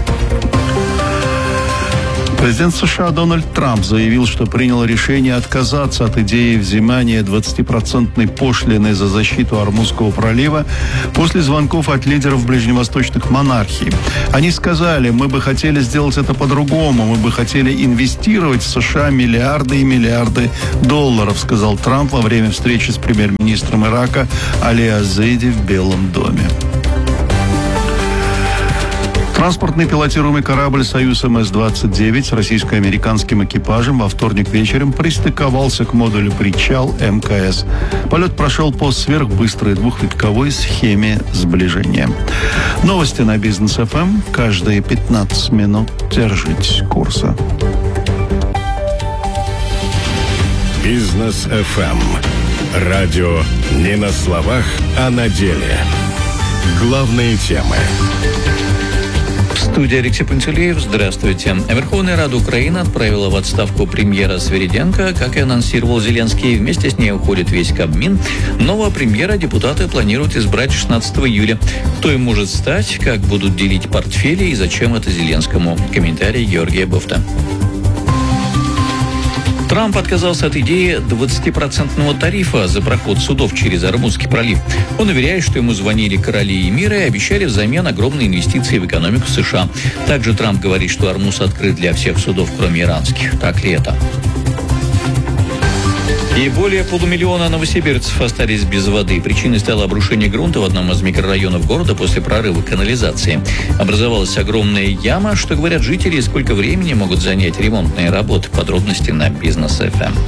Президент США Дональд Трамп заявил, что принял решение отказаться от идеи взимания двадцатипроцентной пошлины за защиту Ормузского пролива после звонков от лидеров ближневосточных монархий. Они сказали: мы бы хотели сделать это по-другому, мы бы хотели инвестировать в США миллиарды и миллиарды долларов, сказал Трамп во время встречи с премьер-министром Ирака Али Азейди в Белом доме. Транспортный пилотируемый корабль «Союз эм эс двадцать девять» с российско-американским экипажем во вторник вечером пристыковался к модулю «Причал» эм ка эс. Полет прошел по сверхбыстрой двухвитковой схеме сближения. Новости на Бизнес эф эм. Каждые пятнадцать минут держитесь курса. Бизнес эф эм. Радио не на словах, а на деле. Главные темы. Студия Алексей Пантелеев. Здравствуйте. Верховная Рада Украины отправила в отставку премьера Свириденко. Как и анонсировал Зеленский, вместе с ней уходит весь Кабмин. Нового премьера депутаты планируют избрать шестнадцатого июля. Кто им может стать, как будут делить портфели и зачем это Зеленскому? Комментарий Георгия Бофта. Трамп отказался от идеи двадцатипроцентного тарифа за проход судов через Ормузский пролив. Он уверяет, что ему звонили короли и мира и обещали взамен огромные инвестиции в экономику США. Также Трамп говорит, что Ормуз открыт для всех судов, кроме иранских. Так ли это? И более полумиллиона новосибирцев остались без воды. Причиной стало обрушение грунта в одном из микрорайонов города после прорыва канализации. Образовалась огромная яма. Что говорят жители, и сколько времени могут занять ремонтные работы? Подробности на Бизнес эф эм.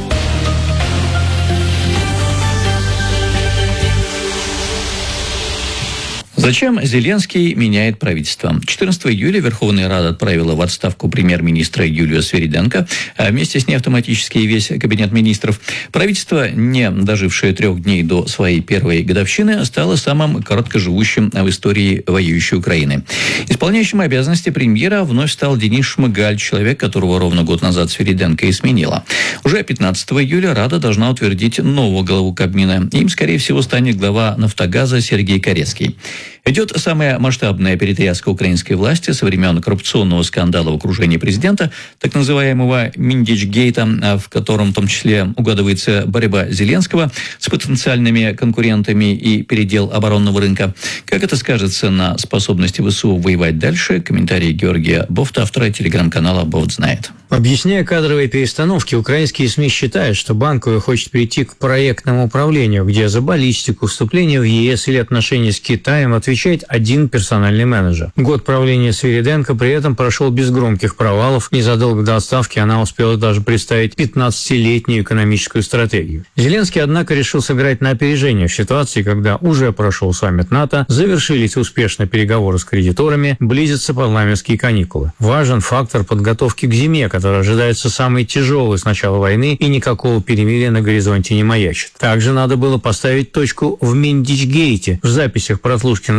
Зачем Зеленский меняет правительство? четырнадцатого июля Верховная Рада отправила в отставку премьер-министра Юлию Свириденко, а вместе с ней автоматически и весь кабинет министров. Правительство, не дожившее трех дней до своей первой годовщины, стало самым короткоживущим в истории воюющей Украины. Исполняющим обязанности премьера вновь стал Денис Шмыгаль, человек, которого ровно год назад Свириденко и сменила. Уже пятнадцатого июля Рада должна утвердить нового главу Кабмина. Им, скорее всего, станет глава «Нафтогаза» Сергей Корецкий. Идет самая масштабная перетряска украинской власти со времен коррупционного скандала в окружении президента, так называемого Миндичгейта, в котором в том числе угадывается борьба Зеленского с потенциальными конкурентами и передел оборонного рынка. Как это скажется на способности ВСУ воевать дальше? Комментарий Георгия Бофта, автора телеграм-канала «Бофт знает». Объясняя кадровые перестановки, украинские СМИ считают, что Банковая хочет перейти к проектному управлению, где за баллистику, вступление в ЕС или отношения с Китаем отвечает один персональный менеджер. Год правления Свириденко при этом прошел без громких провалов. Незадолго до отставки она успела даже представить пятнадцатилетнюю экономическую стратегию. Зеленский, однако, решил сыграть на опережение в ситуации, когда уже прошел саммит НАТО, завершились успешно переговоры с кредиторами, близятся парламентские каникулы. Важен фактор подготовки к зиме, который ожидается самый тяжелый с начала войны, и никакого перемирия на горизонте не маячит. Также надо было поставить точку в Миндичгейте. В записях прослушки национального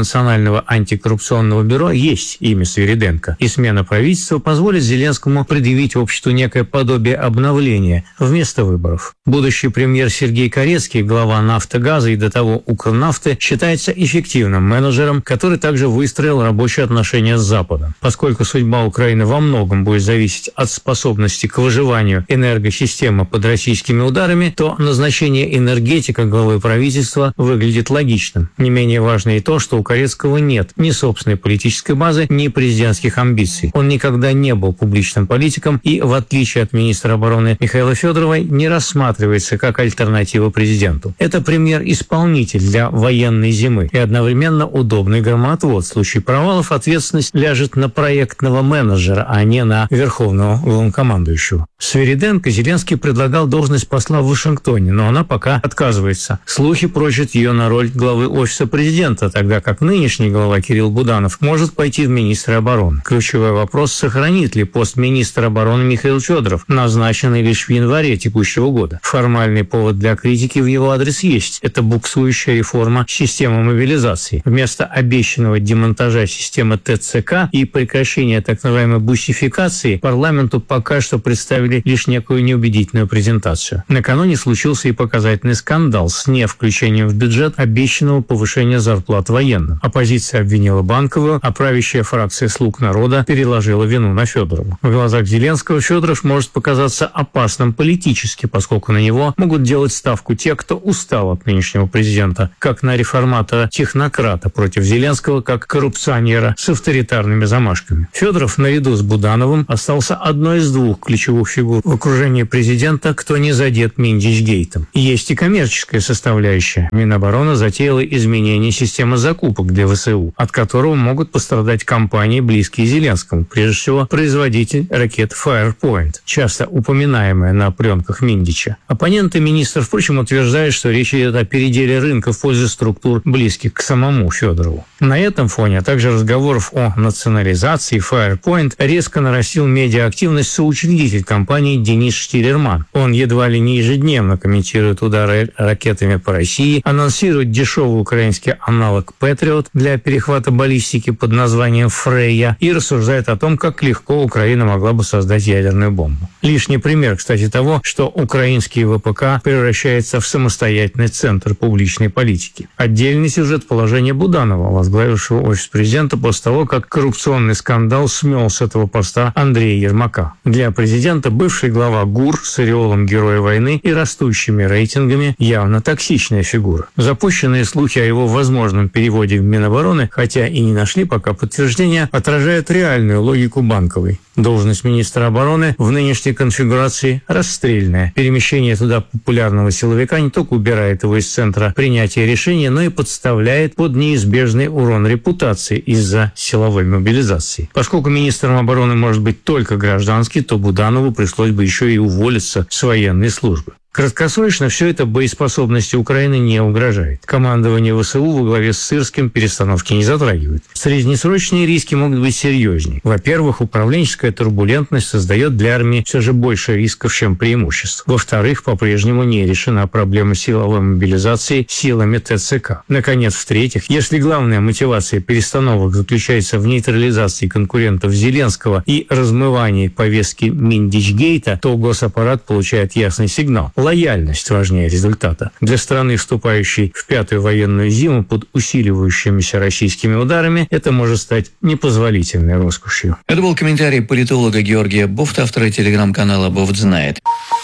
Национального антикоррупционного бюро есть имя Свириденко, и смена правительства позволит Зеленскому предъявить обществу некое подобие обновления вместо выборов. Будущий премьер Сергей Корецкий, глава «Нафтогаза» и до того «Укрнафты», считается эффективным менеджером, который также выстроил рабочие отношения с Западом. Поскольку судьба Украины во многом будет зависеть от способности к выживанию энергосистемы под российскими ударами, то назначение энергетика главой правительства выглядит логичным. Не менее важно и то, что у Корецкого нет ни собственной политической базы, ни президентских амбиций. Он никогда не был публичным политиком и, в отличие от министра обороны Михаила Федорова, не рассматривается как альтернатива президенту. Это премьер-исполнитель для военной зимы и одновременно удобный громоотвод. В случае провалов ответственность ляжет на проектного менеджера, а не на верховного главнокомандующего. Свириденко Зеленский предлагал должность посла в Вашингтоне, но она пока отказывается. Слухи прочат ее на роль главы офиса президента, тогда как нынешний глава Кирилл Буданов может пойти в министры обороны. Ключевой вопрос, сохранит ли пост министра обороны Михаил Федоров, назначенный лишь в январе текущего года. Формальный повод для критики в его адрес есть. Это буксующая реформа системы мобилизации. Вместо обещанного демонтажа системы ТЦК и прекращения так называемой бусификации парламенту пока что представили лишь некую неубедительную презентацию. Накануне случился и показательный скандал с невключением в бюджет обещанного повышения зарплат военным. Оппозиция обвинила Банковую, а правящая фракция «Слуг народа» переложила вину на Федорова. В глазах Зеленского Федоров может показаться опасным политически, поскольку на него могут делать ставку те, кто устал от нынешнего президента, как на реформатора-технократа против Зеленского, как коррупционера с авторитарными замашками. Федоров наряду с Будановым остался одной из двух ключевых фигур в окружении президента, кто не задет Миндичгейтом. Есть и коммерческая составляющая. Минобороны затеяла изменение системы закупок для ВСУ, от которого могут пострадать компании, близкие Зеленскому, прежде всего производитель ракет Firepoint, часто упоминаемая на пленках Миндича. Оппоненты министра, впрочем, утверждают, что речь идет о переделе рынка в пользу структур, близких к самому Федорову. На этом фоне, а также разговоров о национализации Firepoint, резко нарастил медиаактивность соучредитель компании Денис Штиллерман. Он едва ли не ежедневно комментирует удары ракетами по России, анонсирует дешевый украинский аналог Patriot для перехвата баллистики под названием Фрейя и рассуждает о том, как легко Украина могла бы создать ядерную бомбу. Лишний пример, кстати, того, что украинский ВПК превращается в самостоятельный центр публичной политики. Отдельный сюжет положения Буданова, возглавившего офис президента после того, как коррупционный скандал смел с этого поста Андрея Ермака. Для президента бывший глава ГУР с ореолом героя войны и растущими рейтингами явно токсичная фигура. Запущенные слухи о его возможном переводе в Минобороны, хотя и не нашли пока подтверждения, отражают реальную логику Банковой. Должность министра обороны в нынешней конфигурации расстрельная. Перемещение туда популярного силовика не только убирает его из центра принятия решения, но и подставляет под неизбежный урон репутации из-за силовой мобилизации. Поскольку министром обороны может быть только гражданский, то Буданову пришлось бы еще и уволиться с военной службы. Краткосрочно все это боеспособности Украины не угрожает. Командование ВСУ во главе с Сырским перестановки не затрагивает. Среднесрочные риски могут быть серьезнее. Во-первых, управленческая турбулентность создает для армии все же больше рисков, чем преимуществ. Во-вторых, по-прежнему не решена проблема силовой мобилизации силами ТЦК. Наконец, в-третьих, если главная мотивация перестановок заключается в нейтрализации конкурентов Зеленского и размывании повестки Миндичгейта, то госаппарат получает ясный сигнал. Лояльность важнее результата. Для страны, вступающей в пятую военную зиму под усиливающимися российскими ударами, это может стать непозволительной роскошью. Это был комментарий политолога Георгия Бофта, автора телеграм-канала «Бофт знает».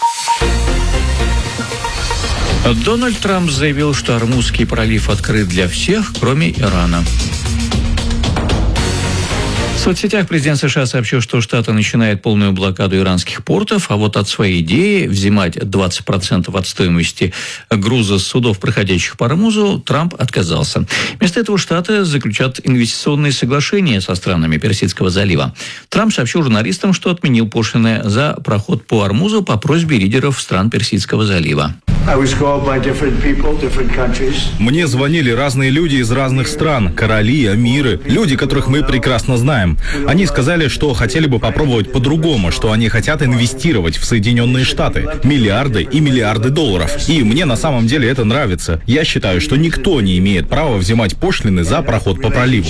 Дональд Трамп заявил, что Ормузский пролив открыт для всех, кроме Ирана. В соцсетях президент США сообщил, что Штаты начинают полную блокаду иранских портов, а вот от своей идеи взимать двадцать процентов от стоимости груза с судов, проходящих по Ормузу, Трамп отказался. Вместо этого Штаты заключат инвестиционные соглашения со странами Персидского залива. Трамп сообщил журналистам, что отменил пошлины за проход по Ормузу по просьбе лидеров стран Персидского залива. Мне звонили разные люди из разных стран, короли, эмиры, люди, которых мы прекрасно знаем. Китаем. Они сказали, что хотели бы попробовать по-другому, что они хотят инвестировать в Соединенные Штаты. Миллиарды и миллиарды долларов. И мне на самом деле это нравится. Я считаю, что никто не имеет права взимать пошлины за проход по проливу.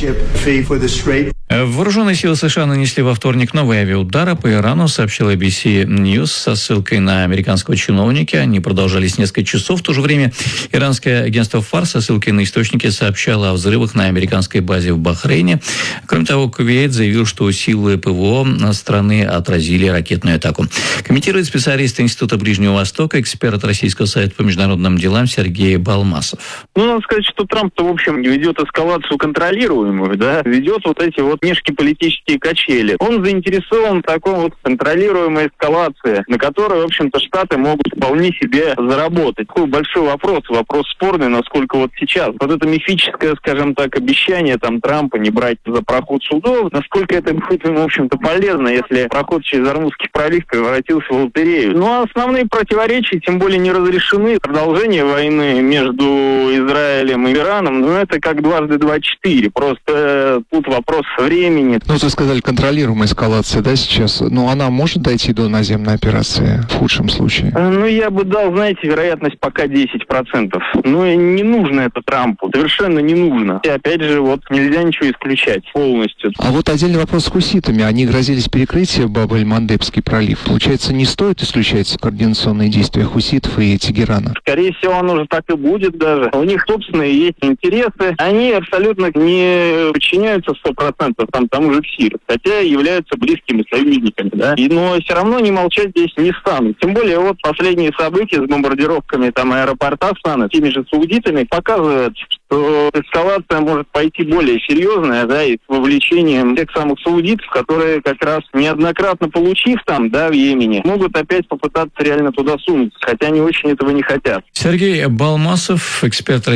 Вооруженные силы США нанесли во вторник новые авиаудары по Ирану, сообщила би би си News со ссылкой на американского чиновника. Они продолжались несколько часов. В то же время иранское агентство ФАР со ссылкой на источники сообщало о взрывах на американской базе в Бахрейне. Кроме того, Кувейт заявил, что силы ПВО страны отразили ракетную атаку. Комментирует специалист Института Ближнего Востока, эксперт Российского совета по международным делам Сергей Балмасов. Ну, надо сказать, что Трамп-то, в общем, ведет эскалацию контролируемую, да, ведет вот эти вот внешнеполитические качели. Он заинтересован в такой вот контролируемой эскалации, на которой, в общем-то, Штаты могут вполне себе заработать. Такой большой вопрос, вопрос спорный, насколько вот сейчас. Вот это мифическое, скажем так, обещание там Трампа не брать за проход судов, насколько это будет ему, в общем-то, полезно, если проход через Ормузский пролив превратился в лотерею. Ну, а основные противоречия, тем более, не разрешены. Продолжение войны между Израилем и Ираном, ну, это как дважды два четыре. Просто э, тут вопрос времени. Ну, вы сказали, контролируемая эскалация, да, сейчас? Ну, она может дойти до наземной операции в худшем случае? Ну, я бы дал, знаете, вероятность пока десять процентов. Ну, и не нужно это Трампу. Совершенно не нужно. И опять же, вот нельзя ничего исключать полностью. А вот отдельный вопрос с хуситами. Они грозились перекрытие Баб-эль-Мандебский пролив. Получается, не стоит исключать координационные действия хуситов и Тегерана? Скорее всего, оно же так и будет даже. У них собственные есть интересы. Они абсолютно не подчиняются сто процентов там, тому же КСИР, хотя являются близкими союзниками, да. И, но все равно не молчать здесь не станут. Тем более, вот последние события с бомбардировками там аэропорта Сана теми же саудитами показывают, что эскалация может пойти более серьезная, да, и с вовлечением тех самых саудитов, которые как раз неоднократно получив там, да, в Йемене, могут опять попытаться реально туда сунуться, хотя они очень этого не хотят. Сергей Балмасов, эксперт